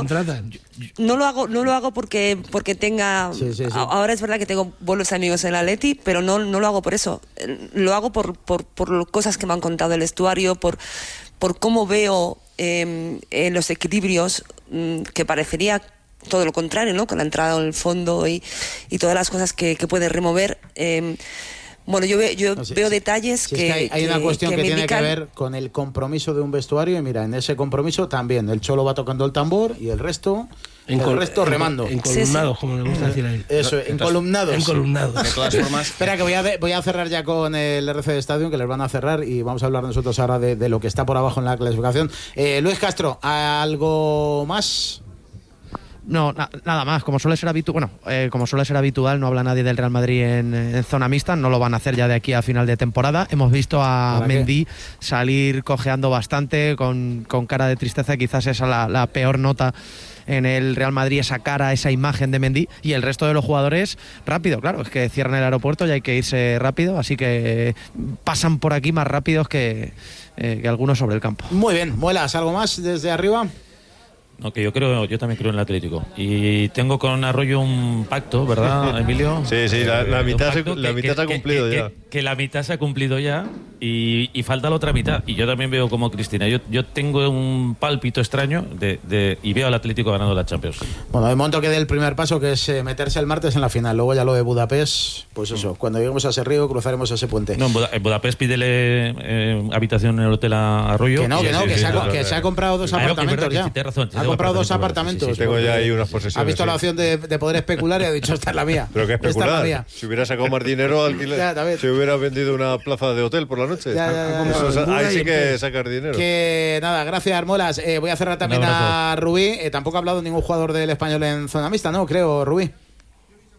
no lo hago, no lo hago porque, porque tenga. Sí, sí, sí. Ahora es verdad que tengo buenos amigos en el Atleti, pero no, no lo hago por eso. Lo hago por, por, por cosas que me han contado del vestuario, por, por cómo veo eh, eh, los equilibrios mm, que parecería todo lo contrario, ¿no? Con la entrada en el fondo y, y todas las cosas que, que puede remover. Eh, Bueno, yo, ve, yo no, sí, veo sí, detalles sí, que, es que hay, hay que, una cuestión que, que tiene indican... que ver con el compromiso de un vestuario y mira, en ese compromiso también el Cholo va tocando el tambor y el resto el Encol resto remando. Encolumnado, sí, sí. como le gusta decir a él. Eso, encolumnados. Encolumnados. De todas formas... Espera, que voy a, voy a cerrar ya con el R C de Stadium, que les van a cerrar y vamos a hablar nosotros ahora de, de lo que está por abajo en la clasificación. Eh, Luis Castro, ¿algo más? No, na nada más. Como suele ser habitual, bueno, eh, como suele ser habitual, no habla nadie del Real Madrid en, en zona mixta. No lo van a hacer ya de aquí a final de temporada. Hemos visto a Mendy salir cojeando bastante, con, con cara de tristeza. Quizás esa la, la peor nota en el Real Madrid, esa cara, esa imagen de Mendy. Y el resto de los jugadores, rápido, claro, es que cierran el aeropuerto y hay que irse rápido. Así que pasan por aquí más rápidos que, eh, que algunos sobre el campo. Muy bien, Muelas, ¿algo más desde arriba? No, que yo creo, yo también creo en el Atlético. Y tengo con Arroyo un pacto, ¿verdad, Emilio? Sí, sí, la, la mitad, se, la que, mitad que, se ha cumplido que, ya. Que, que la mitad se ha cumplido ya y, y falta la otra mitad. Y yo también veo como Cristina. Yo, yo tengo un pálpito extraño de, de, y veo al Atlético ganando la Champions. Bueno, de momento que dé el primer paso, que es eh, meterse el martes en la final. Luego ya lo de Budapest, pues eso, cuando lleguemos a ese río cruzaremos ese puente. No, en, Buda, en Budapest pídele eh, habitación en el hotel a Arroyo. Que no, que no, sí, que, sí, se, sí, ha, que se ha comprado dos claro, apartamentos que ya. Sí, tienes razón, ha comprado dos apartamentos. Sí, sí, tengo ya ahí unas posesiones. Ha visto sí. la opción de, de poder especular y ha dicho, esta es la mía. Pero que especular. Esta es la mía. Si hubiera sacado más dinero, alquiler, si hubiera vendido una plaza de hotel por la noche. Ya, ya, ya, Eso, ya, ya, ahí ya, sí ya, que ya. sacar dinero. Que nada, gracias, Armolas. Eh, voy a cerrar también a Rubí. Eh, tampoco ha hablado ningún jugador del Español en zona mixta, ¿no? Creo, Rubí.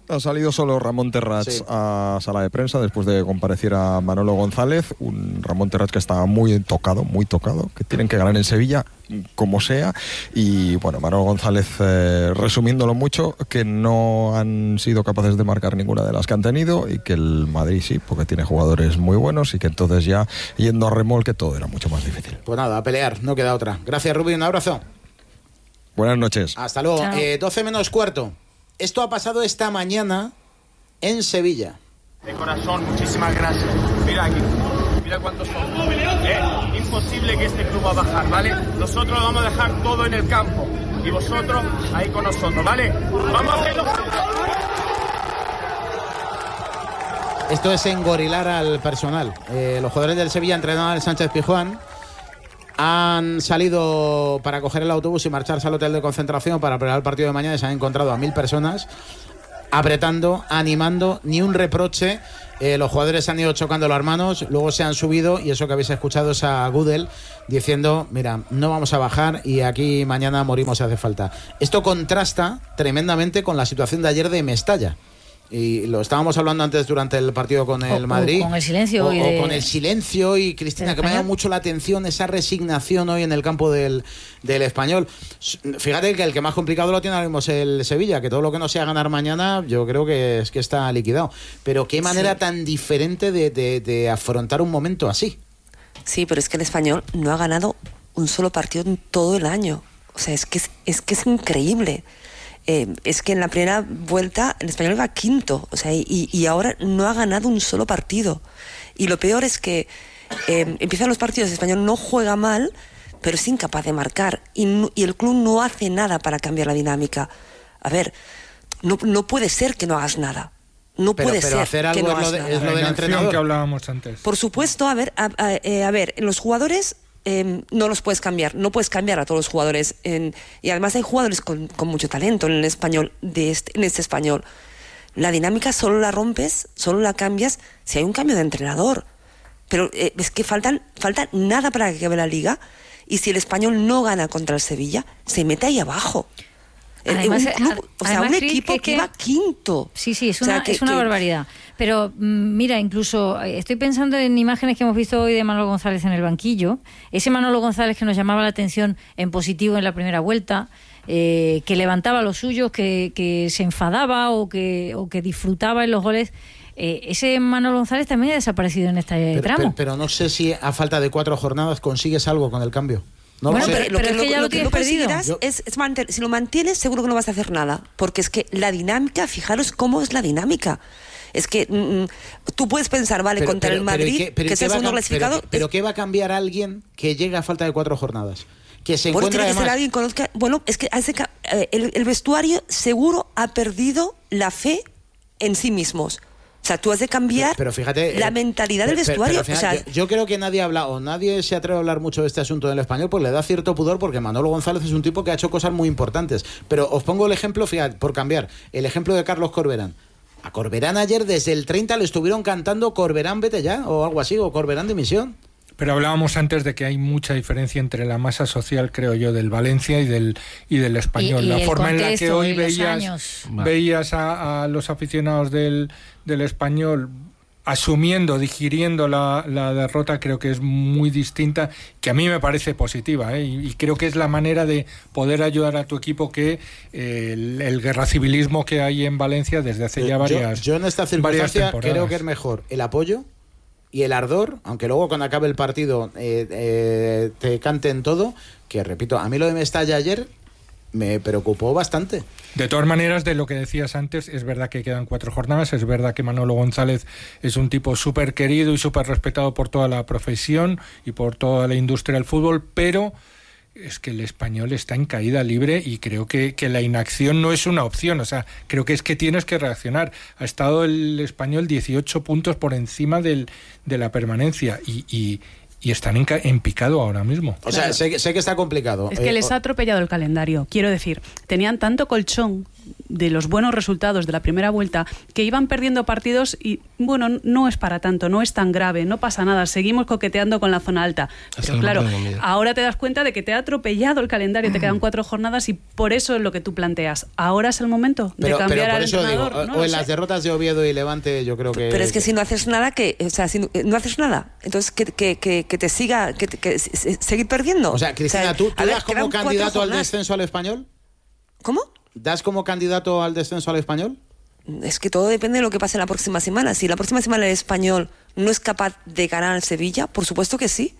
Ha salido solo Ramón Terrats sí. a sala de prensa después de que compareciera Manolo González. Un Ramón Terrats que estaba muy tocado, muy tocado, que tienen que ganar en Sevilla como sea. Y bueno, Manolo González, eh, resumiéndolo mucho, que no han sido capaces de marcar ninguna de las que han tenido y que el Madrid sí, porque tiene jugadores muy buenos y que entonces ya yendo a remolque todo era mucho más difícil. Pues nada, a pelear, no queda otra. Gracias, Rubí, un abrazo. Buenas noches. Hasta luego. Eh, doce menos cuarto. Esto ha pasado esta mañana en Sevilla. De corazón, muchísimas gracias. Mira aquí, mira cuántos son. Eh, imposible que este club va a bajar, ¿vale? Nosotros vamos a dejar todo en el campo y vosotros ahí con nosotros, ¿vale? Vamos a hacerlo. Esto es engorilar al personal. Eh, los jugadores del Sevilla entrenados al Sánchez Pizjuán han salido para coger el autobús y marcharse al hotel de concentración para preparar el partido de mañana y se han encontrado a mil personas apretando, animando, ni un reproche. Eh, los jugadores han ido chocando las manos, luego se han subido y eso que habéis escuchado es a Gudel diciendo, mira, no vamos a bajar y aquí mañana morimos si hace falta. Esto contrasta tremendamente con la situación de ayer de Mestalla. Y lo estábamos hablando antes durante el partido con el o, Madrid. O con el silencio. O, y de... de... o con el silencio y Cristina, que me ha dado mucho la atención esa resignación hoy en el campo del, del Español. Fíjate que el que más complicado lo tiene ahora mismo es el Sevilla, que todo lo que no sea ganar mañana yo creo que es que está liquidado. Pero qué manera sí. tan diferente de, de, de afrontar un momento así. Sí, pero es que el Español no ha ganado un solo partido en todo el año. O sea, es que es, es, que es increíble. Eh, es que en la primera vuelta el Español iba quinto, o sea, y, y ahora no ha ganado un solo partido. Y lo peor es que eh, empiezan los partidos, el Español no juega mal, pero es incapaz de marcar. Y, no, y el club no hace nada para cambiar la dinámica. A ver, no, no puede ser que no hagas nada. No pero, puede pero ser hacer algo que no es lo, de, es lo del entrenador que hablábamos antes. Por supuesto, a ver, a, a, a ver, los jugadores eh, no los puedes cambiar, no puedes cambiar a todos los jugadores. En, y además hay jugadores con, con mucho talento en el español, de este, en este Español. La dinámica solo la rompes, solo la cambias si hay un cambio de entrenador. Pero eh, es que faltan, falta nada para que acabe la liga, y si el Español no gana contra el Sevilla, se mete ahí abajo. Además, un club, o sea, un equipo que, que iba quinto. Sí, sí, es una, o sea, que, es una que, barbaridad. Pero mira, incluso estoy pensando en imágenes que hemos visto hoy de Manolo González en el banquillo. Ese Manolo González que nos llamaba la atención en positivo en la primera vuelta, eh, que levantaba los suyos, que, que se enfadaba o que, o que disfrutaba en los goles. Eh, ese Manolo González también ha desaparecido en este pero, tramo. Pero, pero no sé si a falta de cuatro jornadas consigues algo con el cambio. No bueno, lo sé. pero, pero, pero es que ya lo, lo tienes que perdido. Es, es mantener, si lo mantienes, seguro que no vas a hacer nada. Porque es que la dinámica, fijaros cómo es la dinámica. Es que mm, tú puedes pensar, vale, pero, contra pero, el Madrid, pero, pero, que es el segundo clasificado. Pero, pero ¿qué va a cambiar a alguien que llega a falta de cuatro jornadas? Que se bueno, encuentra tiene que además... ser alguien conozca. Bueno, es que hace, el, el vestuario seguro ha perdido la fe en sí mismos. O sea, tú has de cambiar pero, pero fíjate, la eh, mentalidad del vestuario. Pero, pero final, o sea, yo, yo creo que nadie habla o nadie se atreve a hablar mucho de este asunto del Español, pues le da cierto pudor, porque Manolo González es un tipo que ha hecho cosas muy importantes. Pero os pongo el ejemplo, fíjate, por cambiar, el ejemplo de Carlos Corberán. A Corberán ayer desde el treinta le estuvieron cantando Corberán vete ya, o algo así, o Corberán dimisión. Pero hablábamos antes de que hay mucha diferencia entre la masa social, creo yo, del Valencia y del y del Español. Y, y la forma en la que hoy veías, veías, veías a, a los aficionados del, del Español asumiendo, digiriendo la, la derrota, creo que es muy distinta, que a mí me parece positiva, ¿eh? y, y creo que es la manera de poder ayudar a tu equipo que eh, el, el guerracivilismo que hay en Valencia desde hace ya varias Yo, yo en esta circunstancia creo que es mejor el apoyo y el ardor, aunque luego cuando acabe el partido eh, eh, te canten todo, que repito, a mí lo de Mestalla ayer me preocupó bastante. De todas maneras, de lo que decías antes, es verdad que quedan cuatro jornadas, es verdad que Manolo González es un tipo súper querido y súper respetado por toda la profesión y por toda la industria del fútbol, pero es que el Español está en caída libre y creo que, que la inacción no es una opción, o sea, creo que es que tienes que reaccionar. Ha estado el Español dieciocho puntos por encima del, de la permanencia y... y Y están en, en picado ahora mismo. O sea, sé, sé que está complicado. Es que eh, les ha atropellado el calendario. Quiero decir, tenían tanto colchón de los buenos resultados de la primera vuelta, que iban perdiendo partidos y, bueno, no es para tanto, no es tan grave, no pasa nada, seguimos coqueteando con la zona alta. Pero claro, ahora te das cuenta de que te ha atropellado el calendario, te quedan cuatro jornadas y por eso es lo que tú planteas. Ahora es el momento de pero, cambiar pero por al eso entrenador. Digo, no o en sé. las derrotas de Oviedo y Levante, yo creo que... Pero es que si no haces nada, que, o sea, si no, no haces nada, entonces que, que, que, que te siga, que, que, que seguir perdiendo. O sea, Cristina, o sea, ¿tú, tú ver, das como candidato al descenso al Español? ¿Cómo? ¿Das como candidato al descenso al Español? Es que todo depende de lo que pase la próxima semana. Si la próxima semana el Español no es capaz de ganar al Sevilla, por supuesto que sí.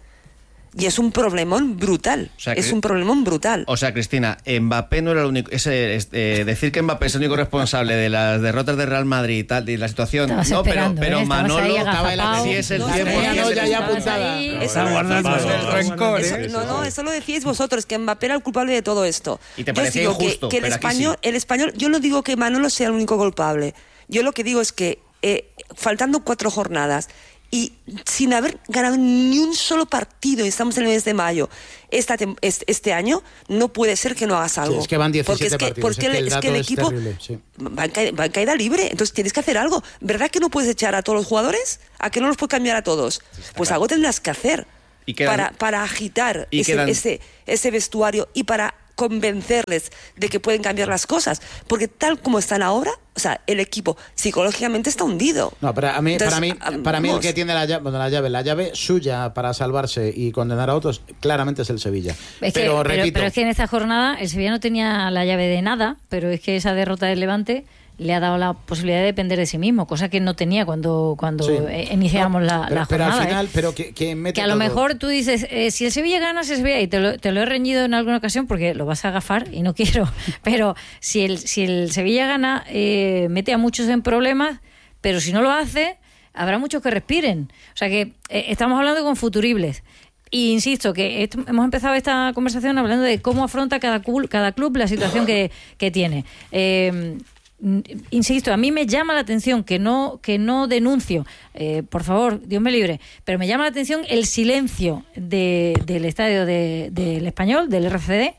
Y es un problemón brutal. O sea, es un problemón brutal. O sea, Cristina, Mbappé no era el único. Ese, es, eh, decir que Mbappé es el único responsable de las derrotas de Real Madrid y tal, de la situación. Estabas no, esperando, pero, pero ¿eh? Manolo Estaba sí es el no, cien por ciento. ya, ya apuntada. Eso guardando el rencor, eso, ¿eh? no, no, eso lo decíais vosotros, que Mbappé era el culpable de todo esto. Y te yo parecía digo injusto, que, que el pero aquí español, sí. el español, yo no digo que Manolo sea el único culpable. Yo lo que digo es que eh, faltando cuatro jornadas y sin haber ganado ni un solo partido, y estamos en el mes de mayo, esta tem- este año, no puede ser que no hagas algo. Sí, es que van diecisiete porque es que, partidos, porque es que el es dato que el es equipo terrible, sí. va, en ca- va en caída libre, entonces tienes que hacer algo. ¿Verdad que no puedes echar a todos los jugadores? ¿A que no los puedes cambiar a todos? Pues algo tendrás que hacer Y quedan- para, para agitar y ese, quedan- ese, ese vestuario y para convencerles de que pueden cambiar las cosas, porque tal como están ahora, o sea, el equipo psicológicamente está hundido. No, pero a mí, Entonces, para mí, a- para mí el vamos. que tiene la llave, bueno, la llave, la llave suya para salvarse y condenar a otros, claramente es el Sevilla. Es que- pero, pero, repito, pero es que en esta jornada el Sevilla no tenía la llave de nada, pero es que esa derrota del Levante le ha dado la posibilidad de depender de sí mismo, cosa que no tenía cuando, cuando Sí. eh, iniciábamos No, la, pero, la pero jornada. al final, ¿eh? pero que, que mete Que a lo todo. mejor tú dices, eh, si el Sevilla gana, si el Sevilla, y te lo, te lo he reñido en alguna ocasión porque lo vas a agafar y no quiero, pero si el, si el Sevilla gana, eh, mete a muchos en problemas, pero si no lo hace, habrá muchos que respiren. O sea que eh, estamos hablando con futuribles. Y insisto, que esto- hemos empezado esta conversación hablando de cómo afronta cada club, cada club la situación que, que tiene. Eh, Insisto, a mí me llama la atención que no que no denuncio, eh, por favor, Dios me libre, pero me llama la atención el silencio de, del estadio de, del Español, del R C D.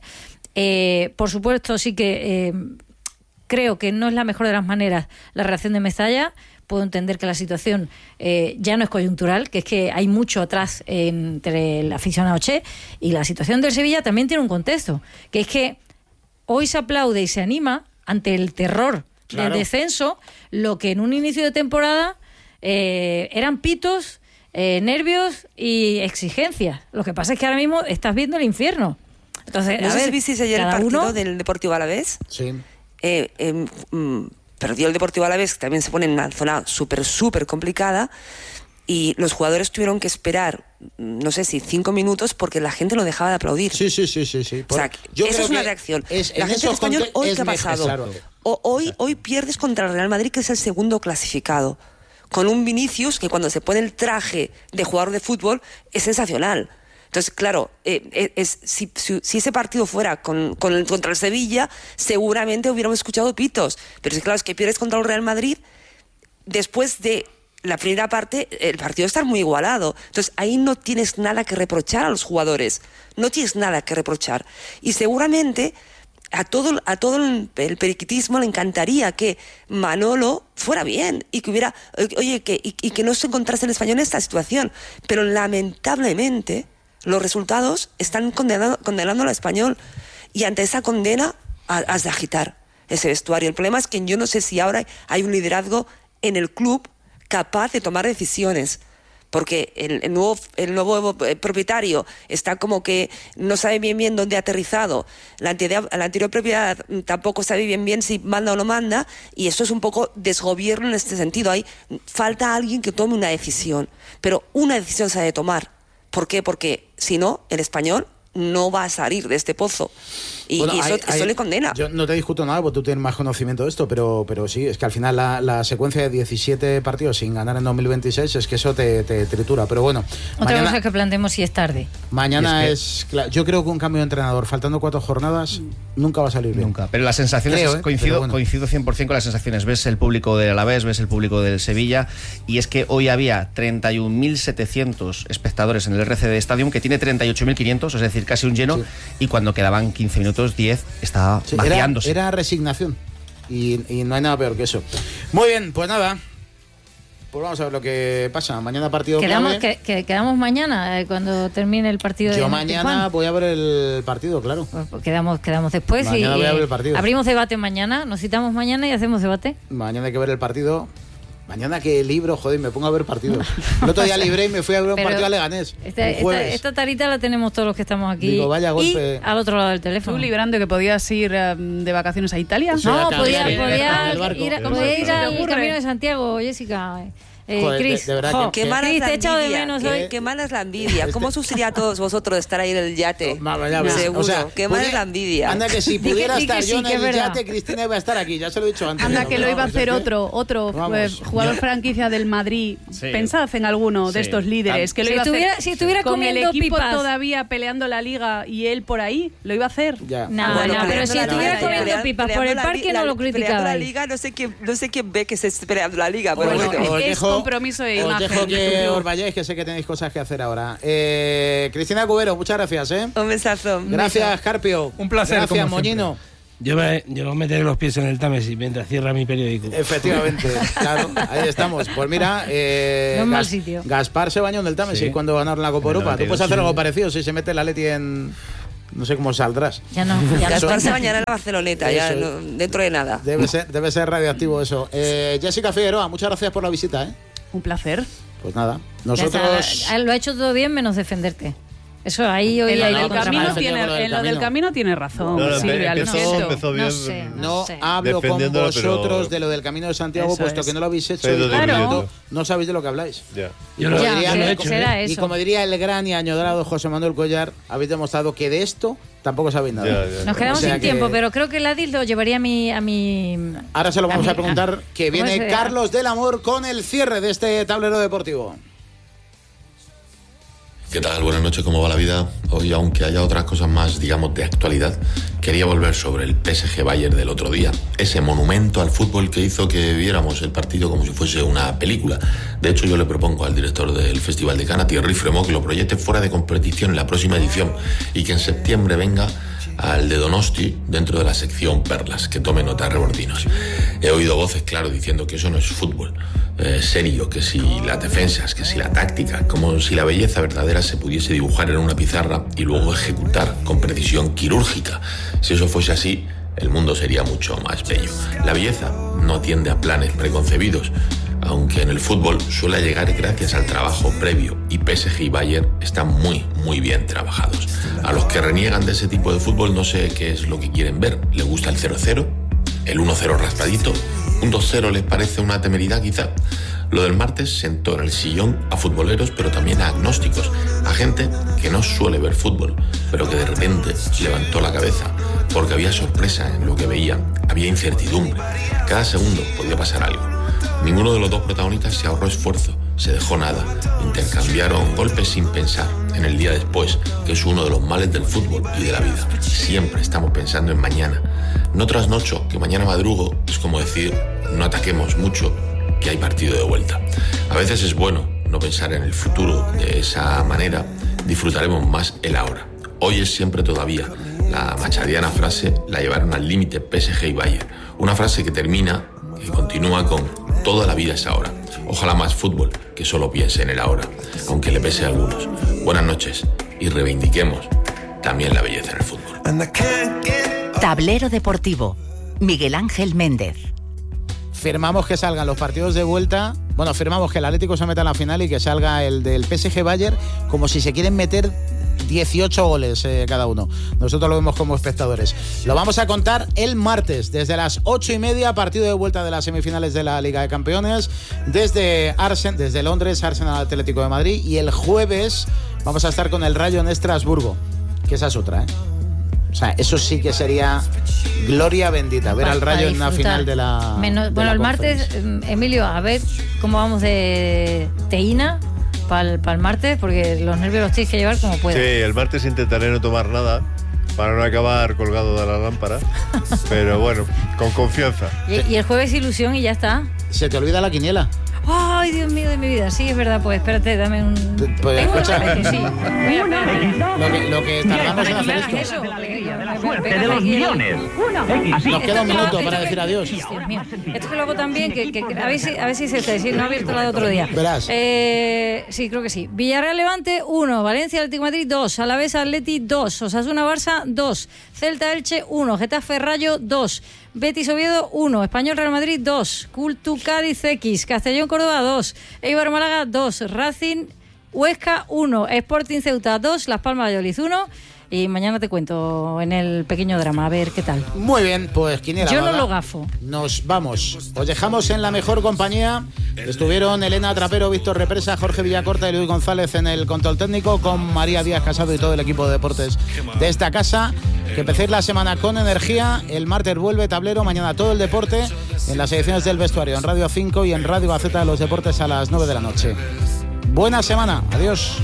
Eh, por supuesto, sí que eh, creo que no es la mejor de las maneras la reacción de Mestalla. Puedo entender que la situación eh, ya no es coyuntural, que es que hay mucho atrás entre el aficionado Che y la situación del Sevilla también tiene un contexto, que es que hoy se aplaude y se anima ante el terror Claro. del descenso, lo que en un inicio de temporada eh, eran pitos, eh, nervios y exigencias. Lo que pasa es que ahora mismo estás viendo el infierno. Entonces, No a sé ver, si visteis ayer el cada partido uno- del Deportivo Alavés. Sí. Eh, eh, mm, perdió el Deportivo Alavés, que también se pone en una zona súper, súper complicada, y los jugadores tuvieron que esperar, no sé si cinco minutos, porque la gente no dejaba de aplaudir. Sí, sí, sí, sí. sí. O sea, Yo esa creo es una que reacción. es- la en gente esos español, conte- hoy es qué ha mejor, pasado. claro. O- hoy, hoy pierdes contra el Real Madrid, que es el segundo clasificado, con un Vinicius que cuando se pone el traje de jugador de fútbol es sensacional. Entonces, claro, eh, es, si, si, si ese partido fuera con, con el, contra el Sevilla, seguramente hubiéramos escuchado pitos. Pero es claro, es que pierdes contra el Real Madrid después de la primera parte, el partido está muy igualado. Entonces, ahí no tienes nada que reprochar a los jugadores. No tienes nada que reprochar. Y seguramente a todo, a todo el, el periquitismo le encantaría que Manolo fuera bien y que hubiera, oye, que, y, y que no se encontrase el Español en esta situación. Pero lamentablemente los resultados están condenando, condenando al Español, y ante esa condena ha- has de agitar ese vestuario. El problema es que yo no sé si ahora hay un liderazgo en el club capaz de tomar decisiones, porque el, el nuevo el nuevo eh, propietario está como que no sabe bien bien dónde ha aterrizado, la anterior, la anterior propiedad tampoco sabe bien bien si manda o no manda, y eso es un poco desgobierno en este sentido. Hay falta alguien que tome una decisión, pero una decisión se ha de tomar. ¿Por qué? Porque si no, el Español no va a salir de este pozo. Y, Bueno, y eso, hay- eso hay- le condena. Yo no te discuto nada, porque tú tienes más conocimiento de esto, pero, pero sí, es que al final la, la secuencia de diecisiete partidos sin ganar en dos mil veintiséis es que eso te, te tritura. Pero bueno, Otra mañana, cosa es que planteemos si es tarde. mañana Y es, es cla- yo creo que un cambio de entrenador, faltando cuatro jornadas, nunca va a salir bien. Nunca. Pero las sensaciones, Creo, ¿eh? coincido, Pero bueno. coincido cien por ciento con las sensaciones. Ves el público del Alavés, ves el público del Sevilla, y es que hoy había treinta y un mil setecientos espectadores en el R C D Stadium, que tiene treinta y ocho mil quinientos, es decir, casi un lleno, y cuando quedaban quince minutos, diez, estaba Sí, era, vaciándose. era resignación. Y, y no hay nada peor que eso. Muy bien, pues nada. Pues vamos a ver lo que pasa. Mañana partido Quedamos, clave. que, que, quedamos mañana, eh, cuando termine el partido. Yo de mañana Juan. voy a ver el partido, claro. Pues, pues quedamos, quedamos después Mañana y voy a ver eh, el partido. abrimos debate mañana. Nos citamos mañana y hacemos debate. Mañana hay que ver el partido. Mañana que libro, joder, me pongo a ver partidos. El otro día libré y me fui a ver un Pero partido a Leganés. Esta, esta, esta tarita la tenemos todos los que estamos aquí. Digo, vaya golpe. Y al otro lado del teléfono. Tú librando que podías ir um, de vacaciones a Italia. No, podía, podía, podía ir, a- podía ir al Camino de Santiago, Jessica. Eh, Joder, Chris, de, de verdad jo, que, qué mala es la Chris, te he echado de envidia, menos qué, hoy. qué mala es la envidia. ¿Cómo sucedería a todos vosotros estar ahí en el yate? Ya ves, Seguro. o sea, qué mala pude- es la envidia. Anda que si Di que- pudiera di que estar sí, yo en que es el verdad. yate, Cristina iba a estar aquí. Ya se lo he dicho antes. Anda, No, que lo no, iba a pues hacer es que- otro otro Vamos, eh, jugador yo- franquicia del Madrid. Sí. Pensad en alguno de Sí. estos líderes que lo Si iba a estuviera- hacer. si estuviera con el comiendo equipo pipas. todavía peleando la liga y él por ahí, lo iba a hacer. Ya. No, Bueno, no, pero peleando si la estuviera liga, comiendo peleando- pipas por peleando el la parque li- no la- lo peleando la criticabais. liga, no sé quién, no sé quién ve que se esté peleando la liga, pero Bueno, bueno. os es dejo- compromiso de Os imagen. dejo que os vayáis, que sé que tenéis cosas que hacer ahora. Eh, Cristina Cubero, muchas gracias, ¿eh? Un besazo. Gracias, Carpio. Un placer, Gracias, como Moñino. Yo me, yo meteré los pies en el Támesis mientras cierra mi periódico. Efectivamente, claro, ahí estamos. Pues mira, eh, No es mal Gas- sitio. Gaspar se bañó en el Támesis Sí. cuando ganaron la Copa En el Europa. Tú noventa y dos, puedes hacer sí. algo parecido si se mete el Atleti en... No sé cómo saldrás. Ya no. Ya Gaspar no. se bañará en la Barceloneta, ya Eso. no- dentro de nada. Debe ser, debe ser radioactivo eso. Eh, Jessica Figueroa, muchas gracias por la visita, ¿eh? Un placer. Pues nada, Ya nosotros... está, lo ha hecho todo bien menos defenderte. Eso ahí hoy En lo hay no, del pero camino defendiendo tiene, lo del en lo del camino. camino tiene razón, No, no, Silvia, lo empezó, siento. empezó bien. No sé, no No sé. hablo con Defendiéndolo, pero- vosotros de lo del Camino de Santiago, Eso puesto es. que no lo habéis hecho. Se ha ido y por diluido. tanto, no sabéis de lo que habláis. Ya. Yo lo, Ya, yo lo será- he hecho. será ¿eh? Y eso. como diría el gran y añorado José Manuel Collar, habéis demostrado que de esto tampoco sabéis nada. Ya, ya. Nos quedamos O sea sin que- tiempo, pero creo que Ladis lo llevaría a mi... A mi Ahora se lo vamos a a mi- preguntar, que ¿cómo viene se- Carlos del Amor con el cierre de este tablero deportivo. ¿Qué tal? Buenas noches, ¿cómo va la vida? Hoy, aunque haya otras cosas más, digamos, de actualidad, quería volver sobre el P S G Bayern del otro día. Ese monumento al fútbol que hizo que viéramos el partido como si fuese una película. De hecho, yo le propongo al director del Festival de Cannes, Thierry Fremont, que lo proyecte fuera de competición en la próxima edición y que en septiembre venga al de Donosti dentro de la sección Perlas, que tome nota, rebordinos. He oído voces, claro, diciendo que eso no es fútbol eh, serio, que si las defensas, que si la táctica, como si la belleza verdadera se pudiese dibujar en una pizarra y luego ejecutar con precisión quirúrgica. Si eso fuese así, el mundo sería mucho más bello. La belleza no atiende a planes preconcebidos, aunque en el fútbol suele llegar gracias al trabajo previo, y P S G y Bayern están muy, muy bien trabajados. A los que reniegan de ese tipo de fútbol no sé qué es lo que quieren ver. ¿Les gusta el cero cero? ¿El uno cero raspadito? ¿Un dos cero les parece una temeridad quizá? Lo del martes sentó en el sillón a futboleros, pero también a agnósticos, a gente que no suele ver fútbol, pero que de repente levantó la cabeza, porque había sorpresa en lo que veían, había incertidumbre. Cada segundo podía pasar algo. Ninguno de los dos protagonistas se ahorró esfuerzo, se dejó nada, intercambiaron golpes sin pensar en el día después, que es uno de los males del fútbol y de la vida. Siempre estamos pensando en mañana. No trasnocho, que mañana madrugo, es como decir, no ataquemos mucho, que hay partido de vuelta. A veces es bueno no pensar en el futuro, de esa manera disfrutaremos más el ahora. Hoy es siempre todavía. La machadiana frase la llevaron al límite P S G y Bayern. Una frase que termina, que continúa con toda la vida es ahora. Ojalá más fútbol que solo piense en el ahora, aunque le pese a algunos. Buenas noches y reivindiquemos también la belleza en el fútbol. Tablero Deportivo. Miguel Ángel Méndez. Firmamos que salgan los partidos de vuelta. Bueno, firmamos que el Atlético se meta en la final y que salga el del P S G Bayern como si se quieren meter dieciocho goles eh, cada uno. Nosotros lo vemos como espectadores. Lo vamos a contar el martes, desde las ocho y media, partido de vuelta de las semifinales de la Liga de Campeones, desde Arsen, desde Londres, Arsenal Atlético de Madrid, y el jueves vamos a estar con el Rayo en Estrasburgo, que esa es otra, ¿eh? O sea, eso sí que sería gloria bendita, ver al Rayo en una final de la Menos, de bueno, la el martes, Conference. Emilio, a ver cómo vamos de teína para el, el martes, porque los nervios los tienes que llevar como Sí, puedas. el martes intentaré no tomar nada para no acabar colgado de la lámpara, pero bueno, con confianza. Y, y el jueves ilusión y ya está. Se te olvida la quiniela. Ay, Dios mío de mi vida. Sí, es verdad, pues espérate, dame un... Pues Tengo escucha, una vez que sí. Mira, espérate. lo que, lo que tardamos en hacer Claro, esto. eso. la suerte de los millones. Así. Nos queda un minuto para decir adiós. Dios mío. Esto que luego también, que, que, que a ver si, a ver si se te, si no ha abierto la de otro día. Verás. Eh, sí, creo que sí. Villarreal Levante, uno. Valencia Atlético de Madrid, dos. Alavés Atleti, dos. Osasuna Barça, dos. Celta Elche, uno. Getafe Rayo, dos. Betis Oviedo, uno. Español Real Madrid, dos. Cultu Cádiz X. Castellón Córdoba, dos. Eibar Málaga, dos. Racing Huesca, uno. Sporting Ceuta, dos. Las Palmas Valladolid, uno. Y mañana te cuento en el pequeño drama, a ver qué tal. Muy bien, pues Quiniela Yo Vaga, no lo gafo. Nos vamos. Os dejamos en la mejor compañía. Estuvieron Elena Trapero, Víctor Represa, Jorge Villacorta y Luis González en el control técnico, con María Díaz Casado y todo el equipo de deportes de esta casa. Que empecéis la semana con energía. El martes vuelve Tablero, mañana todo el deporte en las ediciones del vestuario en Radio cinco y en Radio Gaceta de los Deportes a las nueve de la noche. Buena semana, adiós.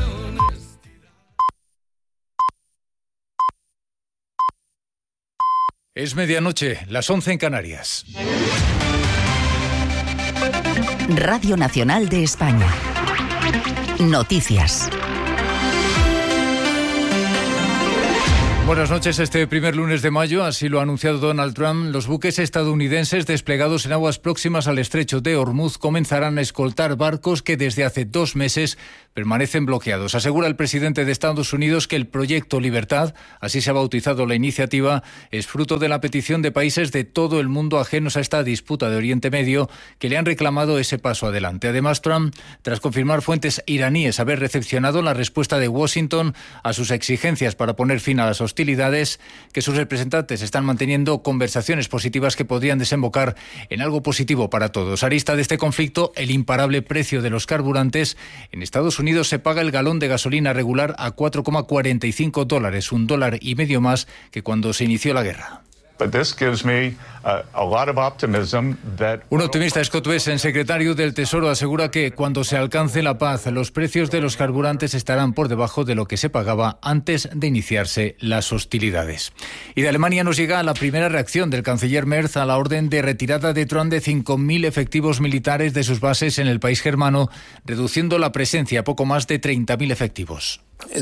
Es medianoche, las once en Canarias. Radio Nacional de España. Noticias. Buenas noches. Este primer lunes de mayo, así lo ha anunciado Donald Trump, los buques estadounidenses desplegados en aguas próximas al estrecho de Hormuz comenzarán a escoltar barcos que desde hace dos meses permanecen bloqueados. Asegura el presidente de Estados Unidos que el proyecto Libertad, así se ha bautizado la iniciativa, es fruto de la petición de países de todo el mundo ajenos a esta disputa de Oriente Medio que le han reclamado ese paso adelante. Además, Trump, tras confirmar fuentes iraníes haber recepcionado la respuesta de Washington a sus exigencias para poner fin a las hostilidades, hostilidades, que sus representantes están manteniendo conversaciones positivas que podrían desembocar en algo positivo para todos. Arista de este conflicto, el imparable precio de los carburantes. En Estados Unidos se paga el galón de gasolina regular a cuatro coma cuarenta y cinco dólares, un dólar y medio más que cuando se inició la guerra. Un optimista escocés, secretario del Tesoro, asegura que cuando se alcance la paz, los precios de los carburantes estarán por debajo de lo que se pagaba antes de iniciarse las hostilidades. Y de Alemania nos llega la primera reacción del canciller Merz a la orden de retirada de Trump de cinco mil efectivos militares de sus bases en el país germano, reduciendo la presencia a poco más de treinta mil efectivos.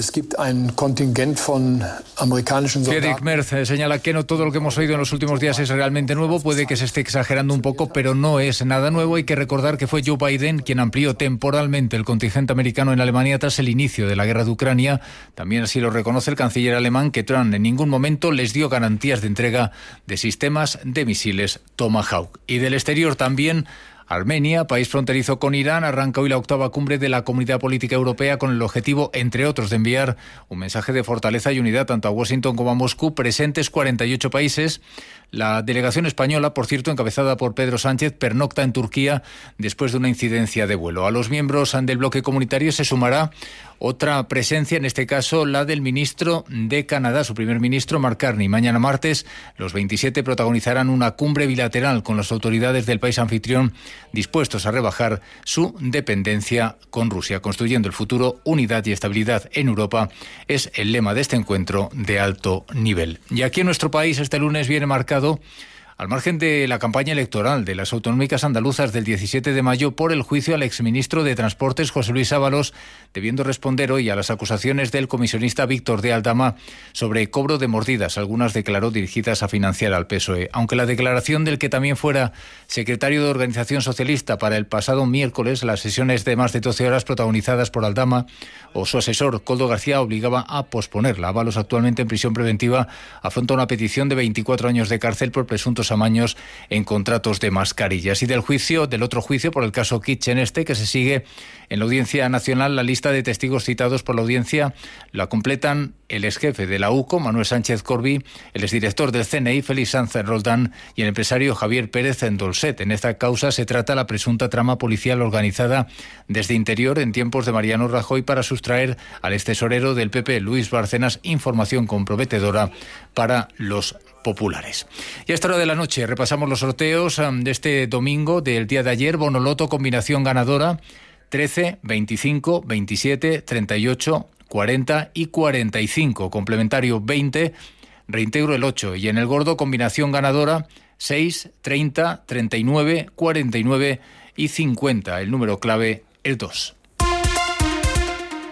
Friedrich Merz señala que no todo lo que hemos oído en los últimos días es realmente nuevo, puede que se esté exagerando un poco, pero no es nada nuevo. Hay que recordar que fue Joe Biden quien amplió temporalmente el contingente americano en Alemania tras el inicio de la guerra de Ucrania. También así lo reconoce el canciller alemán, que Trump en ningún momento les dio garantías de entrega de sistemas de misiles Tomahawk. Y del exterior también, Armenia, país fronterizo con Irán, arranca hoy la octava cumbre de la Comunidad Política Europea con el objetivo, entre otros, de enviar un mensaje de fortaleza y unidad tanto a Washington como a Moscú, presentes cuarenta y ocho países. La delegación española, por cierto, encabezada por Pedro Sánchez, pernocta en Turquía después de una incidencia de vuelo. A los miembros del bloque comunitario se sumará otra presencia, en este caso la del ministro de Canadá, su primer ministro, Mark Carney. Mañana martes, los veintisiete protagonizarán una cumbre bilateral con las autoridades del país anfitrión, dispuestos a rebajar su dependencia con Rusia. Construyendo el futuro, unidad y estabilidad en Europa es el lema de este encuentro de alto nivel. Y aquí en nuestro país este lunes viene marcado, al margen de la campaña electoral de las autonómicas andaluzas del diecisiete de mayo, por el juicio al exministro de Transportes José Luis Ábalos, debiendo responder hoy a las acusaciones del comisionista Víctor de Aldama sobre cobro de mordidas, algunas declaró dirigidas a financiar al P S O E. Aunque la declaración del que también fuera secretario de Organización Socialista para el pasado miércoles, las sesiones de más de doce horas protagonizadas por Aldama o su asesor Coldo García obligaba a posponerla. Ábalos, actualmente en prisión preventiva, afronta una petición de veinticuatro años de cárcel por presuntos amaños en contratos de mascarillas. Y del juicio, del otro juicio por el caso Kitchen este, que se sigue en la Audiencia Nacional, la lista de testigos citados por la audiencia la completan el exjefe de la U C O, Manuel Sánchez Corbi, el exdirector del C N I, Félix Sánchez Roldán, y el empresario Javier Pérez Endolset. En esta causa se trata la presunta trama policial organizada desde Interior en tiempos de Mariano Rajoy para sustraer al extesorero del P P, Luis Bárcenas, información comprometedora para los populares. Y a esta hora de la noche repasamos los sorteos de este domingo, del día de ayer. Bonoloto, combinación ganadora trece, veinticinco, veintisiete, treinta y ocho, cuarenta y cuarenta y cinco. Complementario veinte, reintegro el ocho. Y en el gordo, combinación ganadora seis, treinta, treinta y nueve, cuarenta y nueve y cincuenta. El número clave el dos.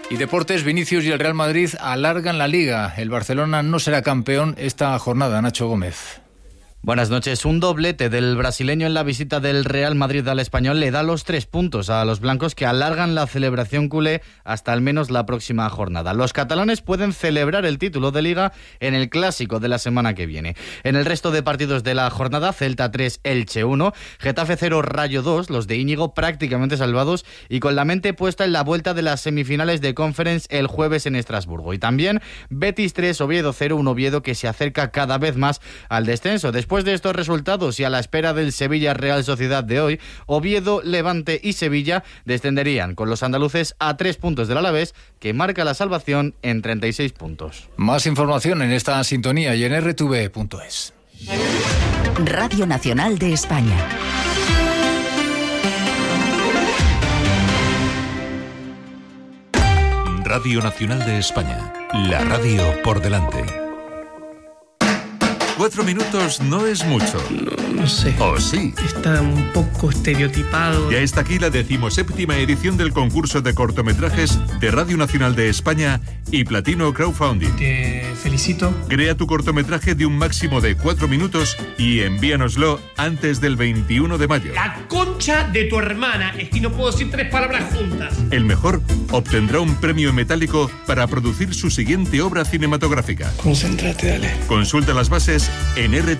Y deportes, Vinicius y el Real Madrid alargan la Liga. El Barcelona no será campeón esta jornada. Nacho Gómez. Buenas noches. Un doblete del brasileño en la visita del Real Madrid al Español le da los tres puntos a los blancos, que alargan la celebración culé hasta al menos la próxima jornada. Los catalanes pueden celebrar el título de Liga en el clásico de la semana que viene. En el resto de partidos de la jornada, Celta tres, Elche uno, Getafe cero, Rayo dos, los de Íñigo prácticamente salvados y con la mente puesta en la vuelta de las semifinales de Conference el jueves en Estrasburgo. Y también Betis tres, Oviedo cero, un Oviedo que se acerca cada vez más al descenso. Después Después de estos resultados y a la espera del Sevilla-Real Sociedad de hoy, Oviedo, Levante y Sevilla descenderían con los andaluces a tres puntos del Alavés, que marca la salvación en treinta y seis puntos. Más información en esta sintonía y en erre te ve punto es. Radio Nacional de España. Radio Nacional de España. La radio por delante. Cuatro minutos no es mucho. No, no sé. ¿O sí? Está un poco estereotipado. Ya está aquí la decimoséptima edición del concurso de cortometrajes de Radio Nacional de España y Platino Crowdfunding. Te felicito. Crea tu cortometraje de un máximo de cuatro minutos y envíanoslo antes del veintiuno de mayo. La concha de tu hermana. Es que no puedo decir tres palabras juntas. El mejor obtendrá un premio metálico para producir su siguiente obra cinematográfica. Concéntrate, dale. Consulta las bases en erre